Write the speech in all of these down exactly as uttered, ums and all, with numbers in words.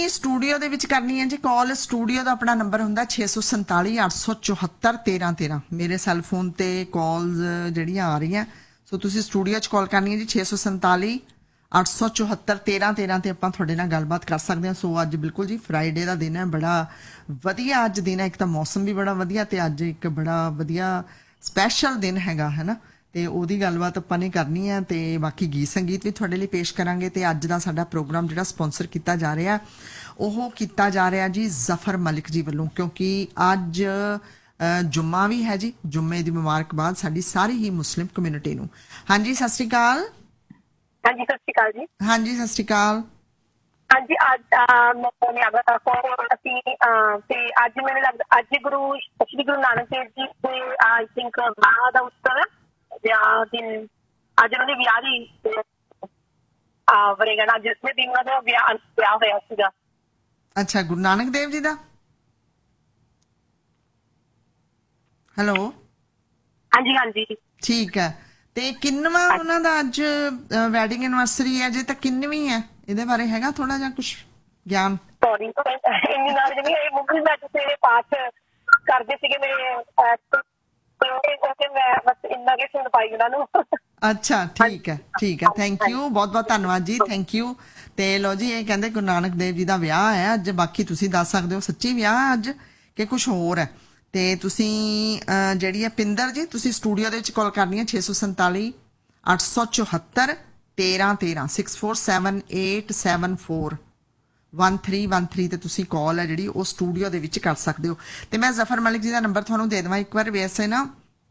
Studio ਦੇ ਵਿੱਚ ਕਰਨੀ ਹੈ ਜੀ ਕਾਲ। ਸਟੂਡੀਓ ਦਾ ਆਪਣਾ ਨੰਬਰ ਹੁੰਦਾ ਛੇ ਸੌ ਸੰਤਾਲੀ ਅੱਠ ਸੌ ਚੁਹੱਤਰ ਤੇਰਾਂ ਤੇਰਾਂ। ਮੇਰੇ ਸੈੱਲ ਫੋਨ ਤੇ ਕਾਲਸ ਜਿਹੜੀਆਂ ਆ ਰਹੀਆਂ, ਸੋ ਤੁਸੀਂ ਸਟੂਡੀਓ 'ਚ ਕਾਲ ਕਰਨੀ ਹੈ ਜੀ ਛੇ ਸੌ ਸੰਤਾਲੀ ਅੱਠ ਸੌ ਚੁਹੱਤਰ ਤੇਰਾਂ ਤੇਰਾਂ ਤੇ ਆਪਾਂ ਤੁਹਾਡੇ ਨਾਲ ਗੱਲਬਾਤ ਕਰ ਸਕਦੇ ਹਾਂ। ਸੋ ਅੱਜ ਬਿਲਕੁਲ ਜੀ ਫਰਾਈਡੇ ਦਾ ਦਿਨ ਹੈ, ਬੜਾ ਵਧੀਆ ਅੱਜ ਦਿਨ ਹੈ। ਇੱਕ ਤਾਂ ਮੌਸਮ ਵੀ ਬੜਾ ਵਧੀਆ ਤੇ ਅੱਜ ਇੱਕ ਬੜਾ ਵਧੀਆ ਸਪੈਸ਼ਲ ਦਿਨ ਹੈਗਾ ਹੈ ਨਾ, ਤੇ ਉਹਦੀ ਗੱਲਬਾਤ ਆਪਾਂ ਨੇ ਕਰਨੀ ਹੈ ਤੇ ਬਾਕੀ ਗੀਤ ਸੰਗੀਤ ਵੀ ਤੁਹਾਡੇ ਲਈ ਪੇਸ਼ ਕਰਾਂਗੇ। ਤੇ ਅੱਜ ਦਾ ਸਾਡਾ ਪ੍ਰੋਗਰਾਮ ਜਿਹੜਾ ਸਪਾਂਸਰ ਕੀਤਾ ਜਾ ਰਿਹਾ ਉਹ ਕੀਤਾ ਜਾ ਰਿਹਾ ਜੀ ਜ਼ਫਰ ਮਲਿਕ ਜੀ ਵੱਲੋਂ, ਕਿਉਂਕਿ ਅੱਜ ਜੁम्मा ਵੀ ਹੈ ਜੀ। ਜੁम्मे ਦੀ ਮੁਬਾਰਕਬਾਦ ਸਾਡੀ ਸਾਰੀ ਹੀ ਮੁਸਲਿਮ ਕਮਿਊਨਿਟੀ ਨੂੰ। ਹਾਂਜੀ ਸਤਿ ਸ਼੍ਰੀ ਅਕਾਲ। ਹਾਂਜੀ ਸਤਿ ਸ਼੍ਰੀ ਅਕਾਲ ਜੀ। ਹਾਂਜੀ ਸਤਿ ਸ਼੍ਰੀ ਅਕਾਲ। ਹਾਂਜੀ ਅੱਜ ਮੈਂ ਨਿਆਬਤ ਅਸੀਂ ਤੇ ਅੱਜ ਮੈਨੂੰ ਲੱਗਦਾ ਅੱਜ ਗੁਰੂ ਸ਼੍ਰੀ ਗੁਰੂ ਨਾਨਕ ਦੇਵ ਜੀ ਦੇ ਆਈ ਥਿੰਕ ਵਿਆਹ ਦਾ ਉਤਸਵ ਹੈ। ਵਿਆਹ ਦਿਨ ਅੱਜ ਉਹਨਾਂ ਦੀ ਵਿਆਹ ਦੀ ਵਰੇਗੰਢ ਅੱਜ ਜਿਸਨੇ ਦਿਨ ਉਹਨਾਂ ਦਾ ਵਿਆਹ ਵਿਆਹ ਹੋਇਆ ਸੀਗਾ। ਅੱਛਾ, ਗੁਰੂ ਨਾਨਕ ਦੇਵ ਜੀ ਦਾ। ਹੈਲੋ। ਹਾਂਜੀ ਹਾਂਜੀ ਠੀਕ ਹੈ। ਤੇ ਕਿੰਨਵਾਂ ਉਹਨਾਂ ਦਾ ਅੱਜ ਵੈਡਿੰਗ ਐਨਵਰਸਰੀ ਹੈ ਜੇ, ਤਾਂ ਕਿੰਨਵੀਂ ਹੈ ਇਹਦੇ ਬਾਰੇ ਹੈਗਾ ਥੋੜਾ ਜਿਹਾ ਕੁਛ ਗਿਆਨ? ਸੌਰੀ ਇੰਨੀ ਨਾਲ ਜਿਵੇਂ ਇਹ ਮੁੱਢਲੀ ਮੈਂ ਸਵੇਰੇ ਪਾਠ ਕਰਦੇ ਸੀਗੇ ਮੇਰੇ, ਮੈਂ ਬਸ ਇੰਨਾ ਕਿ ਸੁਣ ਪਾਈ ਉਹਨਾਂ ਨੂੰ। ਅੱਛਾ ਠੀਕ ਹੈ ਠੀਕ ਹੈ, ਥੈਂਕ ਯੂ, ਬਹੁਤ ਬਹੁਤ ਧੰਨਵਾਦ ਜੀ, ਥੈਂਕ ਯੂ। ਤੇ ਲੋ ਜੀ ਇਹ ਕਹਿੰਦੇ ਗੁਰੂ ਨਾਨਕ ਦੇਵ ਜੀ ਦਾ ਵਿਆਹ ਹੈ ਅੱਜ। ਬਾਕੀ ਤੁਸੀਂ ਦੱਸ ਸਕਦੇ ਹੋ ਸੱਚੀ ਵਿਆਹ ਹੈ ਅੱਜ ਕਿ ਕੁਛ ਹੋਰ ਹੈ। ਤੇ ਤੁਸੀਂ ਜਿਹੜੀ ਹੈ ਪਿੰਦਰ ਜੀ, ਤੁਸੀਂ ਸਟੂਡੀਓ ਦੇ ਵਿੱਚ ਕਾਲ ਕਰਨੀ ਹੈ ਛੇ ਸੌ ਸੰਤਾਲੀ ਅੱਠ ਸੌ ਚੁਹੱਤਰ ਤੇਰਾਂ ਤੇਰਾਂ six four seven eight seven four one three one three ਤੇ ਤੁਸੀਂ ਕਾਲ ਹੈ ਜਿਹੜੀ ਉਹ ਸਟੂਡੀਓ ਦੇ ਵਿੱਚ ਕਰ ਸਕਦੇ ਹੋ। ਤੇ ਮੈਂ ਜ਼ਫਰ ਮਲਿਕ ਜੀ ਦਾ ਨੰਬਰ ਤੁਹਾਨੂੰ ਦੇ ਦੇਵਾਂ ਇੱਕ ਵਾਰ। ਵੈਸੇ ਨਾ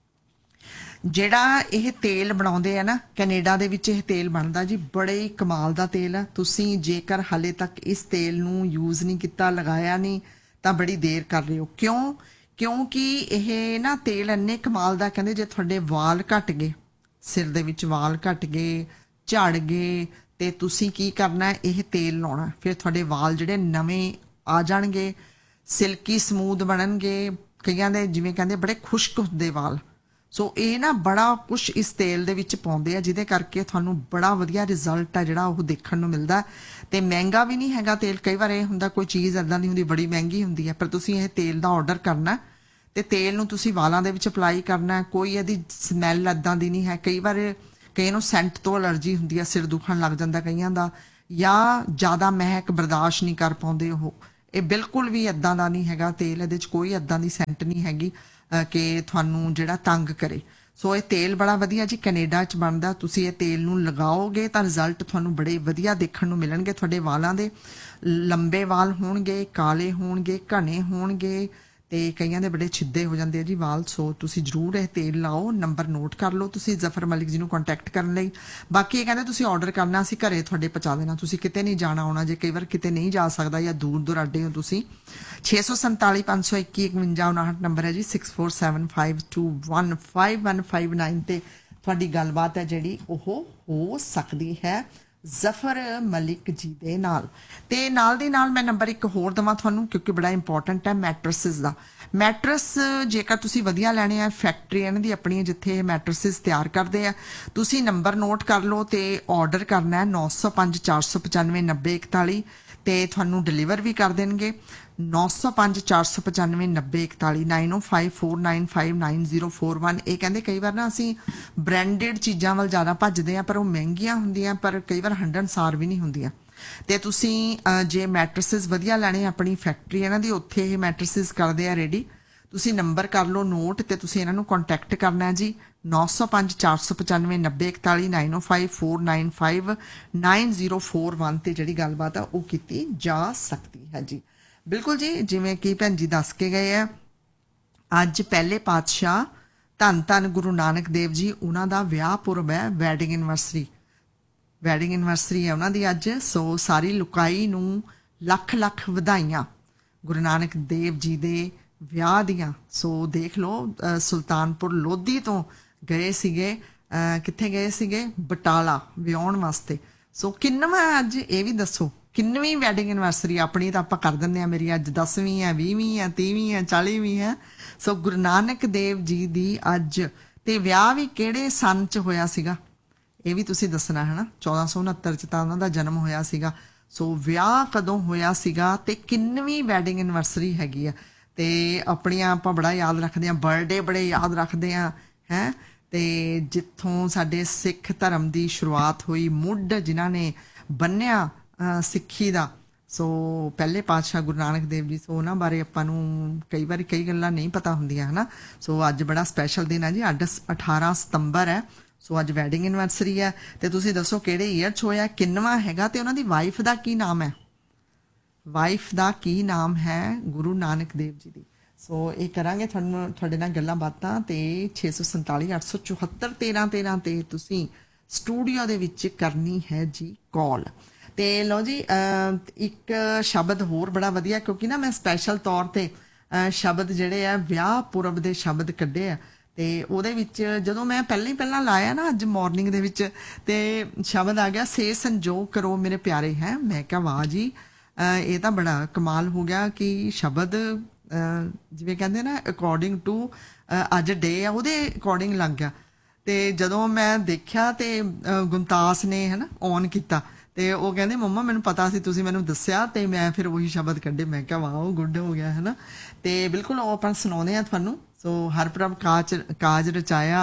ਜਿਹੜਾ ਇਹ ਤੇਲ ਬਣਾਉਂਦੇ ਆ ਨਾ ਕੈਨੇਡਾ ਦੇ ਵਿੱਚ, ਇਹ ਤੇਲ ਬਣਦਾ ਜੀ ਬੜੇ ਹੀ ਕਮਾਲ ਦਾ ਤੇਲ ਹੈ। ਤੁਸੀਂ ਜੇਕਰ ਹਾਲੇ ਤੱਕ ਇਸ ਤੇਲ ਨੂੰ ਯੂਜ਼ ਨਹੀਂ ਕੀਤਾ, ਲਗਾਇਆ ਨਹੀਂ, ਤਾਂ ਬੜੀ ਦੇਰ ਕਰ ਰਹੇ ਹੋ। ਕਿਉਂ? ਕਿਉਂਕਿ ਇਹ ਨਾ ਤੇਲ ਇੰਨੇ ਕਮਾਲ ਦਾ, ਕਹਿੰਦੇ ਜੇ ਤੁਹਾਡੇ ਵਾਲ ਘਟ ਗਏ, ਸਿਰ ਦੇ ਵਿੱਚ ਵਾਲ ਘਟ ਗਏ, ਝੜ ਗਏ, ਤੇ ਤੁਸੀਂ ਕੀ ਕਰਨਾ, ਇਹ ਤੇਲ ਲਾਉਣਾ। ਫਿਰ ਤੁਹਾਡੇ ਵਾਲ ਜਿਹੜੇ ਨਵੇਂ ਆ ਜਾਣਗੇ, ਸਿਲਕੀ ਸਮੂਥ ਬਣਨਗੇ। ਕਈਆਂ ਦੇ ਜਿਵੇਂ ਕਹਿੰਦੇ ਬੜੇ ਖੁਸ਼ਕ ਹੁੰਦੇ ਵਾਲ। ਸੋ ਇਹ ਨਾ ਬੜਾ ਕੁਛ ਇਸ ਤੇਲ ਦੇ ਵਿੱਚ ਪਾਉਂਦੇ ਆ, ਜਿਹਦੇ ਕਰਕੇ ਤੁਹਾਨੂੰ ਬੜਾ ਵਧੀਆ ਰਿਜ਼ਲਟ ਆ ਜਿਹੜਾ ਉਹ ਦੇਖਣ ਨੂੰ ਮਿਲਦਾ। ਤੇ ਮਹਿੰਗਾ ਵੀ ਨਹੀਂ ਹੈਗਾ ਤੇਲ। ਕਈ ਵਾਰ ਇਹ ਹੁੰਦਾ ਕੋਈ ਚੀਜ਼ ਇੱਦਾਂ ਦੀ ਹੁੰਦੀ ਬੜੀ ਮਹਿੰਗੀ ਹੁੰਦੀ ਹੈ, ਪਰ ਤੁਸੀਂ ਇਹ ਤੇਲ ਦਾ ਆਰਡਰ ਕਰਨਾ ਤੇ ਤੇਲ ਨੂੰ ਤੁਸੀਂ ਵਾਲਾਂ ਦੇ ਵਿੱਚ ਅਪਲਾਈ ਕਰਨਾ। ਕੋਈ ਇਹਦੀ ਸਮੈਲ ਇੱਦਾਂ ਦੀ ਨਹੀਂ ਹੈ। ਕਈ ਵਾਰ ਕਈ ਨੂੰ ਸੈਂਟ ਤੋਂ ਅਲਰਜੀ ਹੁੰਦੀ ਹੈ, ਸਿਰ ਦੁਖਣ ਲੱਗ ਜਾਂਦਾ ਕਈਆਂ ਦਾ, ਜਾਂ ਜ਼ਿਆਦਾ ਮਹਿਕ ਬਰਦਾਸ਼ਤ ਨਹੀਂ ਕਰ ਪਾਉਂਦੇ ਉਹ। ਇਹ ਬਿਲਕੁਲ ਵੀ ਇੱਦਾਂ ਦਾ ਨਹੀਂ ਹੈਗਾ ਤੇਲ, ਇਹਦੇ 'ਚ ਕੋਈ ਇੱਦਾਂ ਦੀ ਸੈਂਟ ਨਹੀਂ ਹੈਗੀ ਕਿ ਤੁਹਾਨੂੰ ਜਿਹੜਾ ਤੰਗ ਕਰੇ। ਸੋ ਇਹ ਤੇਲ ਬੜਾ ਵਧੀਆ ਜੀ, ਕੈਨੇਡਾ 'ਚ ਬਣਦਾ। ਤੁਸੀਂ ਇਹ ਤੇਲ ਨੂੰ ਲਗਾਓਗੇ ਤਾਂ ਰਿਜ਼ਲਟ ਤੁਹਾਨੂੰ ਬੜੇ ਵਧੀਆ ਦੇਖਣ ਨੂੰ ਮਿਲਣਗੇ। ਤੁਹਾਡੇ ਵਾਲਾਂ ਦੇ ਲੰਬੇ ਵਾਲ ਹੋਣਗੇ, ਕਾਲੇ ਹੋਣਗੇ, ਘਣੇ ਹੋਣਗੇ, ਤੇ ਕਈਆਂ ਦੇ ਬੜੇ ਛਿੱਦੇ ਹੋ ਜਾਂਦੇ ਆ ਜੀ ਵਾਲ। ਸੋ ਤੁਸੀਂ ਜ਼ਰੂਰ ਇਹ ਤੇਲ ਲਾਓ। ਨੰਬਰ ਨੋਟ ਕਰ ਲਓ ਤੁਸੀਂ ਜ਼ਫਰ ਮਲਿਕ ਜੀ ਨੂੰ ਕੰਟੈਕਟ ਕਰਨ ਲਈ। ਬਾਕੀ ਇਹ ਕਹਿੰਦੇ ਤੁਸੀਂ ਆਰਡਰ ਕਰਨਾ, ਅਸੀਂ ਘਰੇ ਤੁਹਾਡੇ ਪਹੁੰਚਾ ਦੇਣਾ। ਤੁਸੀਂ ਕਿਤੇ ਨਹੀਂ ਜਾਣਾ ਆਉਣਾ। ਜੇ ਕਈ ਵਾਰ ਕਿਤੇ ਨਹੀਂ ਜਾ ਸਕਦਾ ਜਾਂ ਦੂਰ ਦੁਰਾਡੇ ਹੋ ਤੁਸੀਂ, ਛੇ ਸੌ ਸੰਤਾਲੀ ਪੰਜ ਸੌ ਇੱਕੀ ਇਕਵੰਜਾ ਉਨਾਹਠ ਨੰਬਰ ਹੈ ਜੀ, six four seven five to one five one five nine ਤੇ ਤੁਹਾਡੀ ਗੱਲਬਾਤ ਹੈ ਜਿਹੜੀ ਉਹ ਹੋ ਸਕਦੀ ਹੈ ਜ਼ਫਰ ਮਲਿਕ ਜੀ ਦੇ ਨਾਲ। ਤੇ ਨਾਲ ਦੀ ਨਾਲ ਮੈਂ ਨੰਬਰ ਇੱਕ ਹੋਰ ਦੇਵਾਂ ਤੁਹਾਨੂੰ, ਕਿਉਂਕਿ ਬੜਾ ਇੰਪੋਰਟੈਂਟ ਹੈ ਮੈਟਰਸਿਸ ਦਾ। ਮੈਟਰਸ ਜੇਕਰ ਤੁਸੀਂ ਵਧੀਆ ਲੈਣੇ ਆ, ਫੈਕਟਰੀ ਇਹਨਾਂ ਦੀ ਆਪਣੀ ਜਿੱਥੇ ਇਹ ਮੈਟਰਸਿਸ ਤਿਆਰ ਕਰਦੇ ਆ, ਤੁਸੀਂ ਨੰਬਰ ਨੋਟ ਕਰ ਲਓ ਤੇ ਆਰਡਰ ਕਰਨਾ ਨੌ ਸੌ ਪੰਜ ਚਾਰ ਸੌ ਪਚਾਨਵੇਂ ਨੱਬੇ ਇਕਤਾਲੀ ਤੇ ਤੁਹਾਨੂੰ ਡਿਲੀਵਰ ਵੀ ਕਰ ਦੇਣਗੇ। ਨੌ ਸੌ ਪੰਜ ਚਾਰ ਸੌ ਪਚਾਨਵੇਂ ਨੱਬੇ ਇਕਤਾਲੀ ਨਾਈਨ ਓ five four nine five nine zero four one. ਇਹ ਕਹਿੰਦੇ ਕਈ ਵਾਰ ਨਾ ਅਸੀਂ ਬ੍ਰਾਂਡਡ ਚੀਜ਼ਾਂ ਵੱਲ ਜ਼ਿਆਦਾ ਭੱਜਦੇ ਆ, ਪਰ ਉਹ ਮਹਿੰਗੀਆਂ ਹੁੰਦੀਆਂ, ਪਰ ਕਈ ਵਾਰ ਹੰਢਣਸਾਰ ਵੀ ਨਹੀਂ ਹੁੰਦੀਆਂ। ਤੇ ਤੁਸੀਂ ਜੇ ਮੈਟਰਸਿਸ ਵਧੀਆ ਲੈਣੇ, ਆਪਣੀ ਫੈਕਟਰੀ ਇਹਨਾਂ ਦੀ ਉੱਥੇ ਇਹ ਮੈਟਰਸਿਸ ਕਰਦੇ ਆ ਰੈਡੀ। ਤੁਸੀਂ ਨੰਬਰ ਕਰ ਲਓ ਨੋਟ ਤੇ ਤੁਸੀਂ ਇਹਨਾਂ ਨੂੰ ਕੰਟੈਕਟ ਕਰਨਾ ਜੀ ਨੌ ਸੌ ਪੰਜ ਚਾਰ ਸੌ ਪਚਾਨਵੇਂ ਨੱਬੇ ਇਕਤਾਲੀ ਨਾਈਨ ਓ five four nine five nine zero four one ਤੇ ਜਿਹੜੀ ਗੱਲਬਾਤ ਆ ਉਹ ਕੀਤੀ ਜਾ ਸਕਦੀ ਹੈ ਜੀ। ਬਿਲਕੁਲ ਜੀ, ਜਿਵੇਂ ਕਿ ਭੈਣ ਜੀ ਦੱਸ ਕੇ ਗਏ ਆ, ਅੱਜ ਪਹਿਲੇ ਪਾਤਸ਼ਾਹ ਧੰਨ ਧੰਨ ਗੁਰੂ ਨਾਨਕ ਦੇਵ ਜੀ ਉਹਨਾਂ ਦਾ ਵਿਆਹ ਪੁਰਬ ਹੈ, ਵੈਡਿੰਗ ਐਨਵਰਸਰੀ। ਵੈਡਿੰਗ ਐਨਵਰਸਰੀ ਹੈ ਉਹਨਾਂ ਦੀ ਅੱਜ। ਸੋ ਸਾਰੀ ਲੁਕਾਈ ਨੂੰ ਲੱਖ ਲੱਖ ਵਧਾਈਆਂ ਗੁਰੂ ਨਾਨਕ ਦੇਵ ਜੀ ਦੇ ਵਿਆਹ ਦੀਆਂ। ਸੋ ਦੇਖ ਲਓ ਸੁਲਤਾਨਪੁਰ ਲੋਧੀ ਤੋਂ ਗਏ ਸੀਗੇ, ਕਿੱਥੇ ਗਏ ਸੀਗੇ, ਬਟਾਲਾ ਵਿਆਹੁਣ ਵਾਸਤੇ। ਸੋ ਕਿੰਨਵਾਂ ਅੱਜ ਇਹ ਵੀ ਦੱਸੋ, ਕਿੰਨਵੀਂ ਵੈਡਿੰਗ ਐਨਵਰਸਰੀ ਆਪਣੀ? ਤਾਂ ਆਪਾਂ ਕਰ ਦਿੰਦੇ ਹਾਂ, ਮੇਰੀ ਅੱਜ ਦਸਵੀਂ ਹੈ, ਵੀਹਵੀਂ ਹੈ, ਤੀਹਵੀਂ ਹੈ, ਚਾਲੀਵੀਂ ਹੈ। ਸੋ ਗੁਰੂ ਨਾਨਕ ਦੇਵ ਜੀ ਦੀ ਅੱਜ। ਤੇ ਵਿਆਹ ਵੀ ਕਿਹੜੇ ਸੰਨ 'ਚ ਹੋਇਆ ਸੀਗਾ ਇਹ ਵੀ ਤੁਸੀਂ ਦੱਸਣਾ ਹੈ ਨਾ। ਚੌਦਾਂ ਸੌ ਉਨੱਤਰ 'ਚ ਤਾਂ ਉਹਨਾਂ ਦਾ ਜਨਮ ਹੋਇਆ ਸੀਗਾ। ਸੋ ਵਿਆਹ ਕਦੋਂ ਹੋਇਆ ਸੀਗਾ ਤੇ ਕਿੰਨਵੀਂ ਵੈਡਿੰਗ ਐਨਵਰਸਰੀ ਹੈਗੀ ਆ, ਤੇ ਆਪਣੀਆਂ ਆਪਾਂ ਬੜਾ ਯਾਦ ਰੱਖਦੇ ਹਾਂ, ਬਰਥਡੇ ਬੜੇ ਯਾਦ ਰੱਖਦੇ ਹਾਂ ਹੈ। ਤੇ ਜਿੱਥੋਂ ਸਾਡੇ ਸਿੱਖ ਧਰਮ ਦੀ ਸ਼ੁਰੂਆਤ ਹੋਈ, ਮੁੱਢ ਜਿਨ੍ਹਾਂ ਨੇ ਬੰਨਿਆ ਅ, ਸਿੱਖੀ ਦਾ, ਸੋ ਪਹਿਲੇ ਪਾਤਸ਼ਾਹ ਗੁਰੂ ਨਾਨਕ ਦੇਵ ਜੀ। ਸੋ ਉਹਨਾਂ ਬਾਰੇ ਆਪਾਂ ਨੂੰ ਕਈ ਵਾਰੀ ਕਈ ਗੱਲਾਂ ਨਹੀਂ ਪਤਾ ਹੁੰਦੀਆਂ ਹੈ ਨਾ। ਸੋ ਅੱਜ ਬੜਾ ਸਪੈਸ਼ਲ ਦਿਨ ਹੈ ਜੀ, ਅੱਜ ਅਠਾਰਾਂ ਸਤੰਬਰ ਹੈ। ਸੋ ਅੱਜ ਵੈਡਿੰਗ ਐਨਵਰਸਰੀ ਹੈ। ਤੇ ਤੁਸੀਂ ਦੱਸੋ ਕਿਹੜੇ ਈਅਰ 'ਚ ਹੋਇਆ, ਕਿੰਨਵਾਂ ਹੈਗਾ, ਤੇ ਉਹਨਾਂ ਦੀ ਵਾਈਫ ਦਾ ਕੀ ਨਾਮ ਹੈ, ਵਾਈਫ ਦਾ ਕੀ ਨਾਮ ਹੈ ਗੁਰੂ ਨਾਨਕ ਦੇਵ ਜੀ ਦੀ। ਸੋ ਇਹ ਕਰਾਂਗੇ ਤੁਹਾਨੂੰ ਤੁਹਾਡੇ ਨਾਲ ਗੱਲਾਂ ਬਾਤਾਂ। ਤੇ ਛੇ ਸੌ ਸੰਤਾਲੀ ਅੱਠ ਸੌ ਚੁਹੱਤਰ ਤੇਰਾਂ ਤੇਰਾਂ 'ਤੇ ਤੁਸੀਂ ਸਟੂਡੀਓ ਦੇ ਵਿੱਚ ਕਰਨੀ ਹੈ ਜੀ ਕਾਲ। ਤੇ ਲਓ ਜੀ, ਇੱਕ ਸ਼ਬਦ ਹੋਰ ਬੜਾ ਵਧੀਆ, ਕਿਉਂਕਿ ਨਾ ਮੈਂ ਸਪੈਸ਼ਲ ਤੌਰ 'ਤੇ ਸ਼ਬਦ ਜਿਹੜੇ ਆ ਵਿਆਹ ਪੁਰਬ ਦੇ ਸ਼ਬਦ ਕੱਢੇ ਆ। ਤੇ ਉਹਦੇ ਵਿੱਚ ਜਦੋਂ ਮੈਂ ਪਹਿਲਾਂ ਹੀ ਪਹਿਲਾਂ ਲਾਇਆ ਨਾ ਅੱਜ ਮਾਰਨਿੰਗ ਦੇ ਵਿੱਚ, ਤੇ ਸ਼ਬਦ ਆ ਗਿਆ ਸੇ ਸੰਜੋਗ ਕਰੋ ਮੇਰੇ ਪਿਆਰੇ ਹੈ। ਮੈਂ ਕਿਹਾ ਵਾਹ ਜੀ, ਇਹ ਤਾਂ ਬੜਾ ਕਮਾਲ ਹੋ ਗਿਆ ਕਿ ਸ਼ਬਦ ਜਿਵੇਂ ਕਹਿੰਦੇ ਨਾ ਅਕੋਰਡਿੰਗ ਟੂ ਅੱਜ ਡੇ ਆ ਉਹਦੇ ਅਕੋਰਡਿੰਗ ਲੱਗ ਗਿਆ। ਤੇ ਜਦੋਂ ਮੈਂ ਦੇਖਿਆ ਤੇ ਗੁਮਤਾਸ ਨੇ ਹੈ ਨਾ ਔਨ ਕੀਤਾ, ਤੇ ਉਹ ਕਹਿੰਦੇ ਮੰਮਾ ਮੈਨੂੰ ਪਤਾ ਸੀ, ਤੁਸੀਂ ਮੈਨੂੰ ਦੱਸਿਆ, ਤੇ ਮੈਂ ਫਿਰ ਉਹੀ ਸ਼ਬਦ ਕੱਢੇ। ਮੈਂ ਕਿਹਾ ਵਾਹ ਉਹ ਗੁੱਡ ਹੋ ਗਿਆ ਹੈ ਨਾ। ਤੇ ਬਿਲਕੁਲ ਉਹ ਆਪਾਂ ਸੁਣਾਉਂਦੇ ਹਾਂ ਤੁਹਾਨੂੰ। ਸੋ ਹਰ ਪ੍ਰਭ ਕਾਜ ਕਾਜ ਰਚਾਇਆ,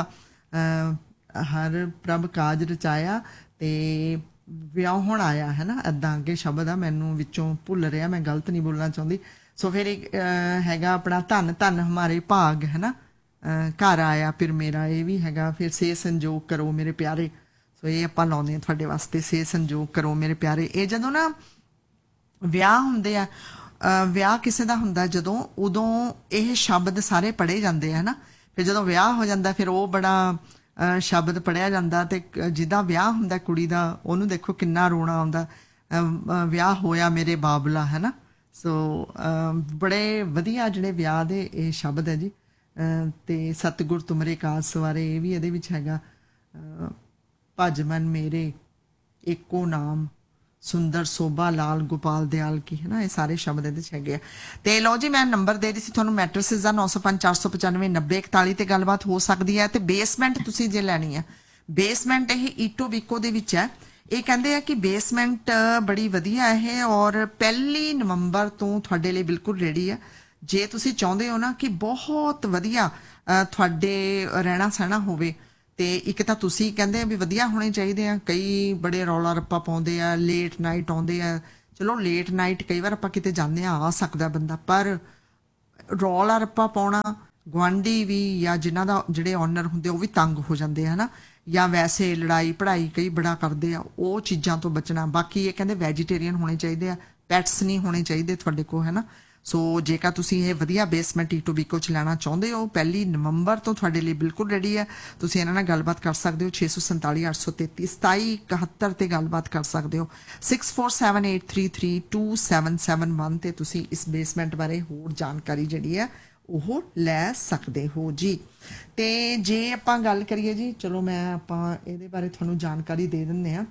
ਹਰ ਪ੍ਰਭ ਕਾਜ ਰਚਾਇਆ ਤੇ ਵਿਆਹੁਣ ਆਇਆ ਹੈ ਨਾ, ਇੱਦਾਂ ਅੱਗੇ ਸ਼ਬਦ ਆ, ਮੈਨੂੰ ਵਿੱਚੋਂ ਭੁੱਲ ਰਿਹਾ, ਮੈਂ ਗਲਤ ਨਹੀਂ ਬੋਲਣਾ ਚਾਹੁੰਦੀ। ਸੋ ਫਿਰ ਇੱਕ ਹੈਗਾ ਆਪਣਾ ਧੰਨ ਧੰਨ ਹਮਾਰੇ ਭਾਗ ਹੈ ਨਾ, ਘਰ ਆਇਆ ਫਿਰ ਮੇਰਾ, ਇਹ ਵੀ ਹੈਗਾ। ਫਿਰ ਸੇ ਸੰਜੋਗ ਕਰੋ ਮੇਰੇ ਪਿਆਰੇ, ਸੋ ਇਹ ਆਪਾਂ ਲਾਉਂਦੇ ਹਾਂ ਤੁਹਾਡੇ ਵਾਸਤੇ, ਸੇ ਸੰਜੋਗ ਕਰੋ ਮੇਰੇ ਪਿਆਰੇ। ਇਹ ਜਦੋਂ ਨਾ ਵਿਆਹ ਹੁੰਦੇ ਆ, ਵਿਆਹ ਕਿਸੇ ਦਾ ਹੁੰਦਾ ਜਦੋਂ, ਉਦੋਂ ਇਹ ਸ਼ਬਦ ਸਾਰੇ ਪੜ੍ਹੇ ਜਾਂਦੇ ਆ ਨਾ। ਫਿਰ ਜਦੋਂ ਵਿਆਹ ਹੋ ਜਾਂਦਾ ਫਿਰ ਉਹ ਬੜਾ ਸ਼ਬਦ ਪੜ੍ਹਿਆ ਜਾਂਦਾ। ਤੇ ਜਿਹਦਾ ਵਿਆਹ ਹੁੰਦਾ ਕੁੜੀ ਦਾ, ਉਹਨੂੰ ਦੇਖੋ ਕਿੰਨਾ ਰੋਣਾ ਆਉਂਦਾ, ਵਿਆਹ ਹੋਇਆ ਮੇਰੇ ਬਾਬਲਾ ਹੈ ਨਾ। ਸੋ ਬੜੇ ਵਧੀਆ ਜਿਹੜੇ ਵਿਆਹ ਦੇ ਇਹ ਸ਼ਬਦ ਹੈ ਜੀ। ਤੇ ਸਤਿਗੁਰ ਤੁਮਰੇ ਕਾਜ ਸਵਾਰੇ, ਇਹ ਵੀ ਇਹਦੇ ਵਿੱਚ ਹੈਗਾ। ਭਜ ਮਨ ਮੇਰੇ ਏਕੋ ਨਾਮ, ਸੁੰਦਰ ਸੋਭਾ ਲਾਲ ਗੋਪਾਲ ਦਿਆਲ ਕੀ ਹੈ ਨਾ, ਇਹ ਸਾਰੇ ਸ਼ਬਦ ਇਹਦੇ 'ਚ ਹੈਗੇ ਆ। ਤੇ ਲਓ ਜੀ, ਮੈਂ ਨੰਬਰ ਦੇ ਰਹੀ ਸੀ ਤੁਹਾਨੂੰ ਮੈਟਰਸਿਸ ਦਾ, ਨੌ ਸੌ ਪੰਜ ਚਾਰ ਸੌ ਪਚਾਨਵੇਂ ਨੱਬੇ ਇਕਤਾਲੀ ਤੇ ਗੱਲਬਾਤ ਹੋ ਸਕਦੀ ਹੈ। ਤੇ ਬੇਸਮੈਂਟ ਤੁਸੀਂ ਜੇ ਲੈਣੀ ਹੈ, ਬੇਸਮੈਂਟ ਇਹ ਈਟੋ ਵਿਕੋ ਦੇ ਵਿੱਚ ਹੈ। ਇਹ ਕਹਿੰਦੇ ਆ ਕਿ ਬੇਸਮੈਂਟ ਬੜੀ ਵਧੀਆ ਇਹ, ਔਰ ਪਹਿਲੀ ਨਵੰਬਰ ਤੋਂ ਤੁਹਾਡੇ ਲਈ ਬਿਲਕੁਲ ਰੈਡੀ ਹੈ। ਜੇ ਤੁਸੀਂ ਚਾਹੁੰਦੇ ਹੋ ਨਾ ਕਿ ਬਹੁਤ ਵਧੀਆ ਤੁਹਾਡੇ ਰਹਿਣਾ ਸਹਿਣਾ ਹੋਵੇ, ਤੇ ਇੱਕ ਤਾਂ ਤੁਸੀਂ ਕਹਿੰਦੇ ਆ ਵੀ ਵਧੀਆ ਹੋਣੇ ਚਾਹੀਦੇ ਆ। ਕਈ ਬੜੇ ਰੌਲਾ ਰੱਪਾ ਪਾਉਂਦੇ ਆ, ਲੇਟ ਨਾਈਟ ਆਉਂਦੇ ਆ। ਚਲੋ ਲੇਟ ਨਾਈਟ ਕਈ ਵਾਰ ਆਪਾਂ ਕਿਤੇ ਜਾਂਦੇ ਆ, ਆ ਸਕਦਾ ਬੰਦਾ, ਪਰ ਰੌਲਾ ਰੱਪਾ ਪਾਉਣਾ, ਗੁਆਂਢੀ ਵੀ ਜਾਂ ਜਿਨ੍ਹਾਂ ਦਾ ਜਿਹੜੇ ਓਨਰ ਹੁੰਦੇ ਉਹ ਵੀ ਤੰਗ ਹੋ ਜਾਂਦੇ ਆ ਨਾ, ਜਾਂ ਵੈਸੇ ਲੜਾਈ ਪੜ੍ਹਾਈ ਕਈ ਬੜਾ ਕਰਦੇ ਆ, ਉਹ ਚੀਜ਼ਾਂ ਤੋਂ ਬਚਣਾ। ਬਾਕੀ ਇਹ ਕਹਿੰਦੇ ਵੈਜੀਟੇਰੀਅਨ ਹੋਣੇ ਚਾਹੀਦੇ ਆ, ਪੈਟਸ ਨਹੀਂ ਹੋਣੇ ਚਾਹੀਦੇ ਤੁਹਾਡੇ ਕੋਲ ਹੈ ਨਾ। ਸੋ ਜੇਕਰ ਤੁਸੀਂ ਇਹ ਵਧੀਆ ਬੇਸਮੈਂਟ ਈਟੋ ਵਿਕੋ 'ਚ ਲੈਣਾ ਚਾਹੁੰਦੇ ਹੋ, ਪਹਿਲੀ ਨਵੰਬਰ ਤੋਂ ਤੁਹਾਡੇ ਲਈ ਬਿਲਕੁਲ ਰੈਡੀ ਹੈ। ਤੁਸੀਂ ਇਹਨਾਂ ਨਾਲ ਗੱਲਬਾਤ ਕਰ ਸਕਦੇ ਹੋ, ਛੇ ਸੌ ਸੰਤਾਲੀ ਅੱਠ ਸੌ ਤੇਤੀ ਸਤਾਈ ਇਕਹੱਤਰ 'ਤੇ ਗੱਲਬਾਤ ਕਰ ਸਕਦੇ ਹੋ, six four seven eight three three two seven seven one 'ਤੇ ਤੁਸੀਂ ਇਸ ਬੇਸਮੈਂਟ ਬਾਰੇ ਹੋਰ ਜਾਣਕਾਰੀ ਜਿਹੜੀ ਹੈ ਉਹ ਲੈ ਸਕਦੇ ਹੋ ਜੀ। ਤੇ ਜੇ ਆਪਾਂ ਗੱਲ ਕਰੀਏ ਜੀ, ਚਲੋ ਮੈਂ ਆਪਾਂ ਇਹਦੇ ਬਾਰੇ ਤੁਹਾਨੂੰ ਜਾਣਕਾਰੀ ਦੇ ਦਿੰਦੇ ਹਾਂ।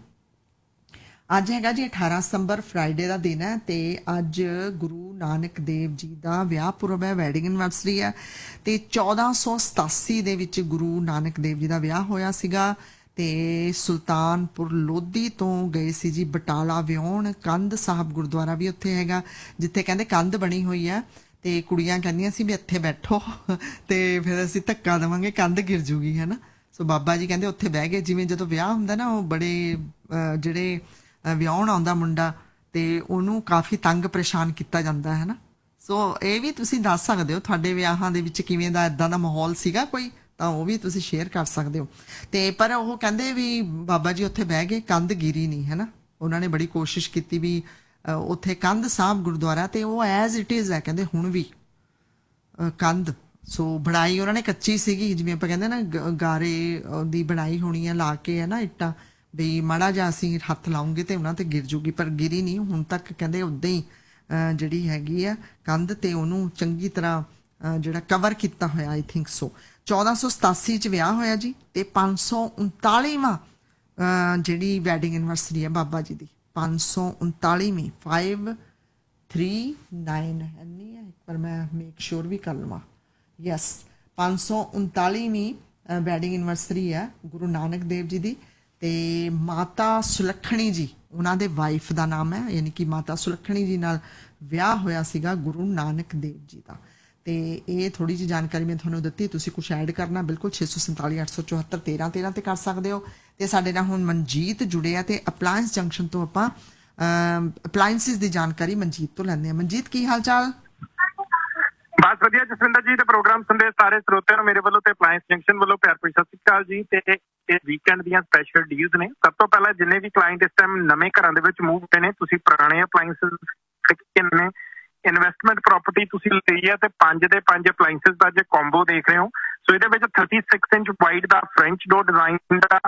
ਅੱਜ ਹੈਗਾ ਜੀ ਅਠਾਰਾਂ ਸਤੰਬਰ, ਫਰਾਈਡੇ ਦਾ ਦਿਨ ਹੈ। ਤੇ ਅੱਜ ਗੁਰੂ ਨਾਨਕ ਦੇਵ ਜੀ ਦਾ ਵਿਆਹ ਪੁਰਬ ਹੈ, ਵੈਡਿੰਗ ਐਨਵਰਸਰੀ ਹੈ। ਤੇ ਚੌਦਾਂ ਸੌ ਸਤਾਸੀ ਦੇ ਵਿੱਚ ਗੁਰੂ ਨਾਨਕ ਦੇਵ ਜੀ ਦਾ ਵਿਆਹ ਹੋਇਆ ਸੀਗਾ। ਤੇ ਸੁਲਤਾਨਪੁਰ ਲੋਧੀ ਤੋਂ ਗਏ ਸੀ ਜੀ ਬਟਾਲਾ ਵਿਆਹੁਣ। ਕੰਧ ਸਾਹਿਬ ਗੁਰਦੁਆਰਾ ਵੀ ਉੱਥੇ ਹੈਗਾ, ਜਿੱਥੇ ਕਹਿੰਦੇ ਕੰਧ ਬਣੀ ਹੋਈ ਹੈ, ਤੇ ਕੁੜੀਆਂ ਕਹਿੰਦੀਆਂ ਸੀ ਵੀ ਇੱਥੇ ਬੈਠੋ, ਤੇ ਫਿਰ ਅਸੀਂ ਧੱਕਾ ਦੇਵਾਂਗੇ, ਕੰਧ ਗਿਰ ਜੂਗੀ ਹੈ ਨਾ। ਸੋ ਬਾਬਾ ਜੀ ਕਹਿੰਦੇ ਉੱਥੇ ਬਹਿ ਗਏ। ਜਿਵੇਂ ਜਦੋਂ ਵਿਆਹ ਹੁੰਦਾ ਨਾ, ਉਹ ਬੜੇ ਜਿਹੜੇ ਵਿਆਹੁਣ ਆਉਂਦਾ ਮੁੰਡਾ, ਤੇ ਉਹਨੂੰ ਕਾਫੀ ਤੰਗ ਪਰੇਸ਼ਾਨ ਕੀਤਾ ਜਾਂਦਾ ਹੈ ਨਾ। ਸੋ ਇਹ ਵੀ ਤੁਸੀਂ ਦੱਸ ਸਕਦੇ ਹੋ ਤੁਹਾਡੇ ਵਿਆਹਾਂ ਦੇ ਵਿੱਚ ਕਿਵੇਂ ਦਾ ਇੱਦਾਂ ਦਾ ਮਾਹੌਲ ਸੀਗਾ ਕੋਈ, ਤਾਂ ਉਹ ਵੀ ਤੁਸੀਂ ਸ਼ੇਅਰ ਕਰ ਸਕਦੇ ਹੋ। ਤੇ ਪਰ ਉਹ ਕਹਿੰਦੇ ਵੀ ਬਾਬਾ ਜੀ ਉੱਥੇ ਬਹਿ ਗਏ, ਕੰਧ ਗਿਰੀ ਨਹੀਂ ਹੈ ਨਾ। ਉਹਨਾਂ ਨੇ ਬੜੀ ਕੋਸ਼ਿਸ਼ ਕੀਤੀ ਵੀ ਉੱਥੇ ਕੰਧ ਸਾਹਿਬ ਗੁਰਦੁਆਰਾ, ਤੇ ਉਹ ਐਜ਼ ਇਟ ਇਜ਼ ਹੈ ਕਹਿੰਦੇ ਹੁਣ ਵੀ ਕੰਧ। ਸੋ ਬਣਾਈ ਉਹਨਾਂ ਨੇ ਕੱਚੀ ਸੀਗੀ, ਜਿਵੇਂ ਆਪਾਂ ਕਹਿੰਦੇ ਨਾ ਗਾਰੇ ਦੀ ਬਣਾਈ ਹੋਣੀ ਹੈ ਲਾ ਕੇ ਹੈ ਨਾ, ਇੱਟਾਂ ਵੀ ਮਾੜਾ ਜਿਹਾ ਅਸੀਂ ਹੱਥ ਲਾਉਂਗੇ ਤੇ ਉਹਨਾਂ ਤੇ ਗਿਰ ਜੂਗੀ, ਪਰ ਗਿਰੀ ਨਹੀਂ ਹੁਣ ਤੱਕ। ਕਹਿੰਦੇ ਉੱਦਾਂ ਹੀ ਜਿਹੜੀ ਹੈਗੀ ਆ ਕੰਧ, ਤੇ ਉਹਨੂੰ ਚੰਗੀ ਤਰ੍ਹਾਂ ਜਿਹੜਾ ਕਵਰ ਕੀਤਾ ਹੋਇਆ ਆਈ ਥਿੰਕ ਸੋ। ਚੌਦਾਂ ਸੌ ਸਤਾਸੀ 'ਚ ਵਿਆਹ ਹੋਇਆ ਜੀ। ਤੇ ਪੰਜ ਸੌ ਉਨਤਾਲੀਵਾਂ ਜਿਹੜੀ ਵੈਡਿੰਗ ਐਨਵਰਸਰੀ ਹੈ ਬਾਬਾ ਜੀ ਦੀ, ਪੰਜ ਸੌ ਉਨਤਾਲੀਵੀਂ, ਫਾਈਵ ਥ੍ਰੀ ਨਾਈਨ ਹੈ ਨਹੀਂ ਹੈ, ਇੱਕ ਵਾਰ ਮੈਂ ਮੇਕ ਸ਼ੋਰ ਵੀ ਕਰ ਲਵਾਂ। ਯੈਸ, ਪੰਜ ਸੌ ਉਨਤਾਲੀਵੀਂ ਵੈਡਿੰਗ ਐਨਵਰਸਰੀ ਹੈ ਗੁਰੂ ਨਾਨਕ ਦੇਵ ਜੀ ਦੀ। ਤੇ ਮਾਤਾ ਸੁਲੱਖਣੀ ਜੀ ਉਹਨਾਂ ਦੇ ਵਾਈਫ ਦਾ ਨਾਮ ਹੈ, ਯਾਨੀ ਕਿ ਮਾਤਾ ਸੁਲੱਖਣੀ ਜੀ ਨਾਲ ਵਿਆਹ ਹੋਇਆ ਸੀਗਾ ਗੁਰੂ ਨਾਨਕ ਦੇਵ ਜੀ ਦਾ। ਤੇ ਇਹ ਥੋੜੀ ਜਿਹੀ ਜਾਣਕਾਰੀ ਮੈਂ ਤੁਹਾਨੂੰ ਦਿੱਤੀ, ਤੁਸੀਂ ਕੁਛ ਐਡ ਕਰਨਾ ਬਿਲਕੁਲ ਛੇ ਸੌ ਸੰਤਾਲੀ ਅੱਠ ਸੌ ਚੁਹੱਤਰ ਤੇਰਾਂ ਤੇਰਾਂ ਤੇ ਕਰ ਸਕਦੇ ਹੋ। ਤੇ ਸਾਡੇ ਨਾਲ ਹੁਣ ਮਨਜੀਤ ਜੁੜੇ ਆ ਤੇ ਅਪਲਾਇੰਸ ਜੰਕਸ਼ਨ ਤੋਂ ਆਪਾਂ ਅਪਲਾਇੰਸਿਸ ਦੀ ਜਾਣਕਾਰੀ ਮਨਜੀਤ ਤੋਂ ਲੈਂਦੇ ਆ। ਮਨਜੀਤ ਕੀ ਹਾਲ ਚਾਲ? ਬਸ ਵਧੀਆ ਜਸਵਿੰਦਰ ਜੀ, ਤੇ ਪ੍ਰੋਗਰਾਮ ਸੁਣਦੇ ਸਾਰੇ ਸਰੋਤਿਆਂ ਨੂੰ ਮੇਰੇ ਵੱਲੋਂ ਤੇ ਅਪਲਾਇੰਸ ਜੰਕਸ਼ਨ ਵੱਲੋਂ ਪਿਆਰ ਭਰੀ ਸਤਿ ਸ਼੍ਰੀ ਅਕਾਲ ਜੀ। ਤੇ ਇਹ ਵੀਕਐਂਡ ਦੀਆਂ ਸਪੈਸ਼ਲ ਡੀਲਸ ਨੇ। ਸਭ ਤੋਂ ਪਹਿਲਾਂ ਜਿੰਨੇ ਵੀ ਕਲਾਇੰਟ ਇਸ ਟਾਈਮ ਨਵੇਂ ਘਰਾਂ ਦੇ ਵਿੱਚ ਮੂਵ ਹੋਏ ਨੇ, ਤੁਸੀਂ ਪੁਰਾਣੇ ਅਪਲਾਇੰਸਿਸ ਨੇ ਇਨਵੈਸਟਮੈਂਟ ਪ੍ਰਾਪਰਟੀ ਤੁਸੀਂ ਲਈ ਹੈ ਤੇ ਪੰਜ ਦੇ ਪੰਜ ਅਪਲਾਇੰਸਿਸ ਦਾ ਜੇ ਕੰਬੋ ਦੇਖ ਰਹੇ ਹੋ, ਸੋ ਇਹਦੇ ਵਿੱਚ ਛੱਤੀ ਇੰਚ ਵਾਈਡ ਦਾ ਫ੍ਰੈਂਚ ਡੋਰ ਡਿਜ਼ਾਈਨ ਦਾ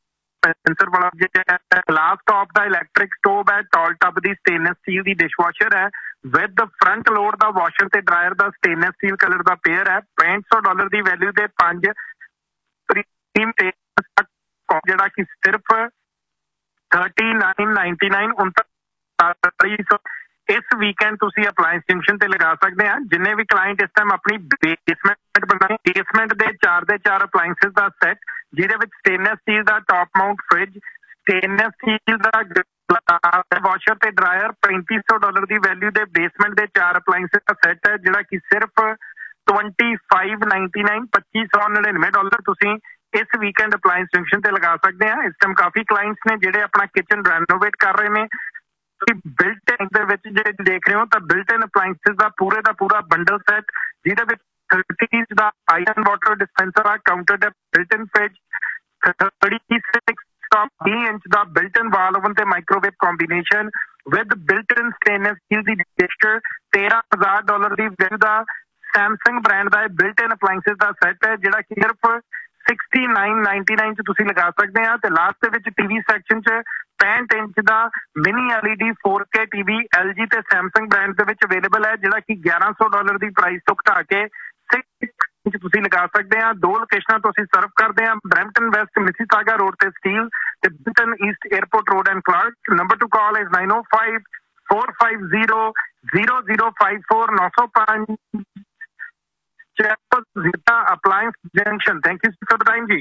ਸੈਂਸਰ ਵਾਲਾ ਜਿਹੜਾ ਗਲਾਸ ਟੌਪ ਦਾ ਇਲੈਕਟ੍ਰਿਕ ਸਟੋਵ ਹੈ, ਟਾਲ ਟੱਬ ਦੀ ਸਟੇਨਲੈਸ ਸਟੀਲ ਦੀ ਡਿਸ਼ਵਾਸ਼ਰ ਹੈ with front load the washer ਤੇ ਡਰਾਇਰ ਦਾ ਸਟੇਨਲੈਸ ਸਟੀਲ ਕਲਰ ਦਾ ਪੇਅਰ ਹੈ। ਪੈਂਹਠ ਸੌ ਡਾਲਰ ਦੀ ਵੈਲਿਊ ਦੇ ਪੰਜ ਪ੍ਰੀਮੀਅਮ ਤੇ ਜਿਹੜਾ ਕਿ ਸਿਰਫ ਥਰਟੀ ਨਾਈਨ ਨਾਈਨਟੀ ਨਾਈਨ ਉਨਤਾਲੀ ਸੌ ਇਸ ਵੀਕਐਂਡ ਤੁਸੀਂ ਅਪਲਾਇੰਸ ਜੰਕਸ਼ਨ ਤੇ ਲਗਾ ਸਕਦੇ ਆ। ਜਿੰਨੇ ਵੀ ਕਲਾਇੰਟ ਇਸ ਟਾਈਮ ਆਪਣੀ ਬੇਸਮੈਂਟ ਬਣਾਏ, ਬੇਸਮੈਂਟ ਦੇ ਚਾਰ ਦੇ ਚਾਰ ਅਪਲਾਇੰਸਿਸ ਦਾ ਸੈੱਟ, ਜਿਹਦੇ ਵਿੱਚ ਸਟੇਨਲੈਸ ਸਟੀਲ ਦਾ top Mount fridge, stainless steel ਦਾ ਵਾਸ਼ਰ ਤੇ ਡਰਾਇਰ, ਪੈਂਤੀ ਸੌ ਡਾਲਰ ਦੀ ਵੈਲਿਊ ਦੇ ਬੇਸਮੈਂਟ ਦੇ ਚਾਰ ਅਪਲਾਇੰਸਿਸ ਦਾ ਸੈੱਟ ਹੈ, ਜਿਹੜਾ ਕਿ ਸਿਰਫ ਟਵੈਂਟੀ ਫਾਈਵ ਨਾਈਨਟੀ ਨਾਈਨ ਪੱਚੀ ਸੌ ਨੜਿਨਵੇਂ ਡਾਲਰ ਤੁਸੀਂ ਇਸ ਵੀਕਐਂਡ ਅਪਲਾਇੰਸ ਜੰਕਸ਼ਨ ਤੇ ਲਗਾ ਸਕਦੇ ਆ। ਇਸ ਟਾਈਮ ਕਾਫੀ ਕਲਾਇੰਟਸ ਨੇ ਜਿਹੜੇ ਆਪਣਾ ਕਿਚਨ ਰੈਨੋਵੇਟ ਕਰ ਰਹੇ ਨੇ। ਬਿਲਟ ਇਨ ਦੇ ਵਿੱਚ ਜੇ ਦੇਖ ਰਹੇ ਹੋ ਤਾਂ ਬਿਲਟ ਇਨ ਅਪਲਾਇੰਸਿਸ ਦਾ ਪੂਰੇ ਦਾ ਪੂਰਾ ਬੰਡਲ ਸੈੱਟ, ਜਿਹਦੇ ਵਿੱਚ ਥਰਟੀ ਇੰਚ ਦਾ ਆਇਰਨ ਵਾਟਰ ਡਿਸਪੈਂਸਰ ਆ, ਕਾਊਂਟਰ ਟੈਪ, ਬਿਲਟ ਇਨ ਫ੍ਰਿਜ, ਥਰਟੀ ਸਿਕਸ ਵੀਹ ਇੰਚ ਦਾ ਬਿਲਟ ਇਨ ਵਾਲ ਓਵਨ ਤੇ microwave combination with built in stainless steel ਦੀ ਡਿਸ਼ਰ, ਤੇਰਾਂ ਹਜ਼ਾਰ ਡਾਲਰ ਦੀ ਵੈਲਿਊ ਦਾ ਸੈਮਸੰਗ ਬ੍ਰਾਂਡ ਦਾ ਬਿਲਟ ਇਨ ਅਪਲਾਇੰਸਿਸ ਦਾ set ਹੈ, ਜਿਹੜਾ ਕਿ ਸਿਰਫ ਸਿਕਸਟੀ ਨਾਈਨ ਨਾਈਨਟੀ ਨਾਈਨ ਚ ਤੁਸੀਂ ਲਗਾ ਸਕਦੇ ਆ। ਤੇ ਲਾਸਟ ਦੇ ਵਿੱਚ ਟੀਵੀ ਸੈਕਸ਼ਨ ਚ ਪੈਂਹਠ ਇੰਚ ਦਾ mini LED four K TV LG ਤੇ ਸੈਮਸੰਗ ਬ੍ਰਾਂਡ ਦੇ ਵਿੱਚ ਅਵੇਲੇਬਲ ਹੈ, ਜਿਹੜਾ ਕਿ ਗਿਆਰਾਂ ਸੌ ਡਾਲਰ ਦੀ ਪ੍ਰਾਈਸ ਤੋਂ ਘਟਾ ਕੇ ਛੇ ਇੰਚ ਤੁਸੀਂ ਲਗਾ ਸਕਦੇ ਆ। ਦੋ ਲੋਕੇਸ਼ਨਾਂ ਤੋਂ ਅਸੀਂ ਸਰਵ ਕਰਦੇ ਆ, ਬਰੈਂਪਟਨ ਵੈਸਟ ਮਿਸੀਸਾਗਾ ਰੋਡ ਤੇ ਸਟੀਲ ਤੇ Britain East airport road and Clark. Number two call is nine O five four five zero zero zero five four ਨੌ ਸੌ ਪੰਜ appliance junction. Thank you for the time ਜੀ।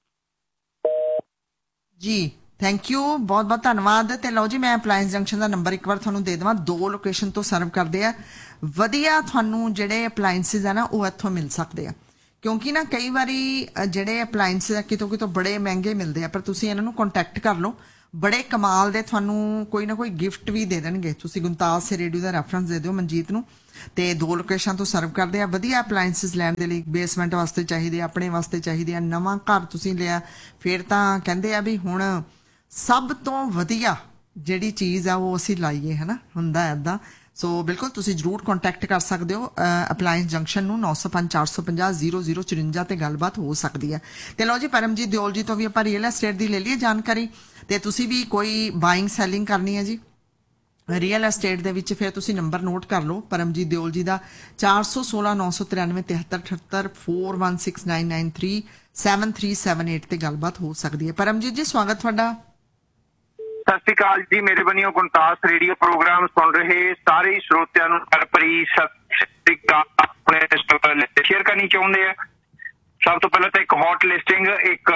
ਜੀ thank you, ਬਹੁਤ ਬਹੁਤ ਧੰਨਵਾਦ। ਤੇ ਲਓ ਜੀ, ਮੈਂ ਅਪਲਾਇੰਸ ਜੰਕਸ਼ਨ ਦਾ ਨੰਬਰ ਇੱਕ ਵਾਰ ਤੁਹਾਨੂੰ ਦੇ ਦੇਵਾਂ। ਦੋ ਲੋਕੇਸ਼ਨ ਤੋਂ ਸਰਵ ਕਰਦੇ ਆ। ਵਧੀਆ ਤੁਹਾਨੂੰ ਜਿਹੜੇ ਅਪਲਾਇੰਸਿਸ ਆ ਨਾ ਉਹ ਇੱਥੋਂ ਮਿਲ ਸਕਦੇ ਆ, ਕਿਉਂਕਿ ਨਾ ਕਈ ਵਾਰੀ ਜਿਹੜੇ ਅਪਲਾਇੰਸਿਸ ਆ ਕਿਤੋਂ ਕਿਤੋਂ ਬੜੇ ਮਹਿੰਗੇ ਮਿਲਦੇ ਆ, ਪਰ ਤੁਸੀਂ ਇਹਨਾਂ ਨੂੰ ਕੰਟੈਕਟ ਕਰ ਲਓ, ਬੜੇ ਕਮਾਲ ਦੇ ਤੁਹਾਨੂੰ ਕੋਈ ਨਾ ਕੋਈ ਗਿਫਟ ਵੀ ਦੇ ਦੇਣਗੇ। ਤੁਸੀਂ ਗੁੰਤਾਜ ਸੇ ਰੇਡੀਓ ਦਾ ਰੈਫਰੈਂਸ ਦੇ ਦਿਓ ਮਨਜੀਤ ਨੂੰ। ਤੇ ਦੋ ਲੋਕੇਸ਼ਨ ਤੋਂ ਸਰਵ ਕਰਦੇ ਆ। ਵਧੀਆ ਅਪਲਾਇੰਸਿਸ ਲੈਣ ਦੇ ਲਈ ਬੇਸਮੈਂਟ ਵਾਸਤੇ ਚਾਹੀਦੇ, ਆਪਣੇ ਵਾਸਤੇ ਚਾਹੀਦੇ ਆ। ਨਵਾਂ ਘਰ ਤੁਸੀਂ ਲਿਆ ਫਿਰ ਤਾਂ ਕਹਿੰਦੇ ਆ ਵੀ ਹੁਣ ਸਭ ਤੋਂ ਵਧੀਆ ਜਿਹੜੀ ਚੀਜ਼ ਆ ਉਹ ਅਸੀਂ ਲਾਈਏ, ਹੈ ਨਾ, ਹੁੰਦਾ ਇੱਦਾਂ। ਸੋ ਬਿਲਕੁਲ ਤੁਸੀਂ ਜ਼ਰੂਰ ਕੰਟੈਕਟ ਕਰ ਸਕਦੇ ਹੋ ਅਪਲਾਇੰਸ ਜੰਕਸ਼ਨ ਨੂੰ। ਨੌ ਸੌ ਪੰਜ ਚਾਰ ਸੌ ਪੰਜਾਹ ਜ਼ੀਰੋ ਜ਼ੀਰੋ ਚੁਰੰਜਾ ਤੇ ਗੱਲਬਾਤ ਹੋ ਸਕਦੀ ਹੈ। ਤੇ ਲਓ ਜੀ, ਪਰਮਜੀਤ ਦਿਓਲ ਜੀ ਤੋਂ ਵੀ ਆਪਾਂ ਰੀਅਲ ਐਸਟੇਟ ਦੀ ਲੈ ਲਈਏ ਜਾਣਕਾਰੀ। ਤੇ ਤੁਸੀਂ ਵੀ ਕੋਈ ਬਾਇੰਗ ਸੈਲਿੰਗ ਕਰਨੀ ਹੈ ਜੀ ਰੀਅਲ ਐਸਟੇਟ ਦੇ ਵਿੱਚ, ਫਿਰ ਤੁਸੀਂ ਨੰਬਰ ਨੋਟ ਕਰ ਲਓ ਪਰਮਜੀਤ ਦਿਓਲ ਜੀ ਦਾ, ਚਾਰ ਸੌ ਸੋਲਾਂ ਨੌ ਸੌ ਤਰਾਨਵੇਂ ਤਿਹੱਤਰ ਅਠੱਤਰ four one six nine nine three seven three seven eight ਤੇ ਗੱਲਬਾਤ ਹੋ ਸਕਦੀ ਹੈ। ਪਰਮਜੀਤ ਜੀ ਸਵਾਗਤ ਤੁਹਾਡਾ। ਸਤਿ ਸ਼੍ਰੀ ਅਕਾਲ ਜੀ, ਮੇਰੇ ਬਣੀਓ ਗੁਣਤਾਸ ਰੇਡੀਓ ਪ੍ਰੋਗਰਾਮ ਸੁਣ ਰਹੇ ਸਾਰੇ ਸਰੋਤਿਆਂ ਨੂੰ ਪਿਆਰ ਭਰੀ ਸਤਿ ਸ਼੍ਰੀ ਅਕਾਲ। ਆਪਣੇ ਸ਼ੇਅਰ ਕਰਨੀ ਚਾਹੁੰਦੇ ਆ। ਸਭ ਤੋਂ ਪਹਿਲਾਂ ਤਾਂ ਇੱਕ ਹੌਟ ਲਿਸਟਿੰਗ ਇੱਕ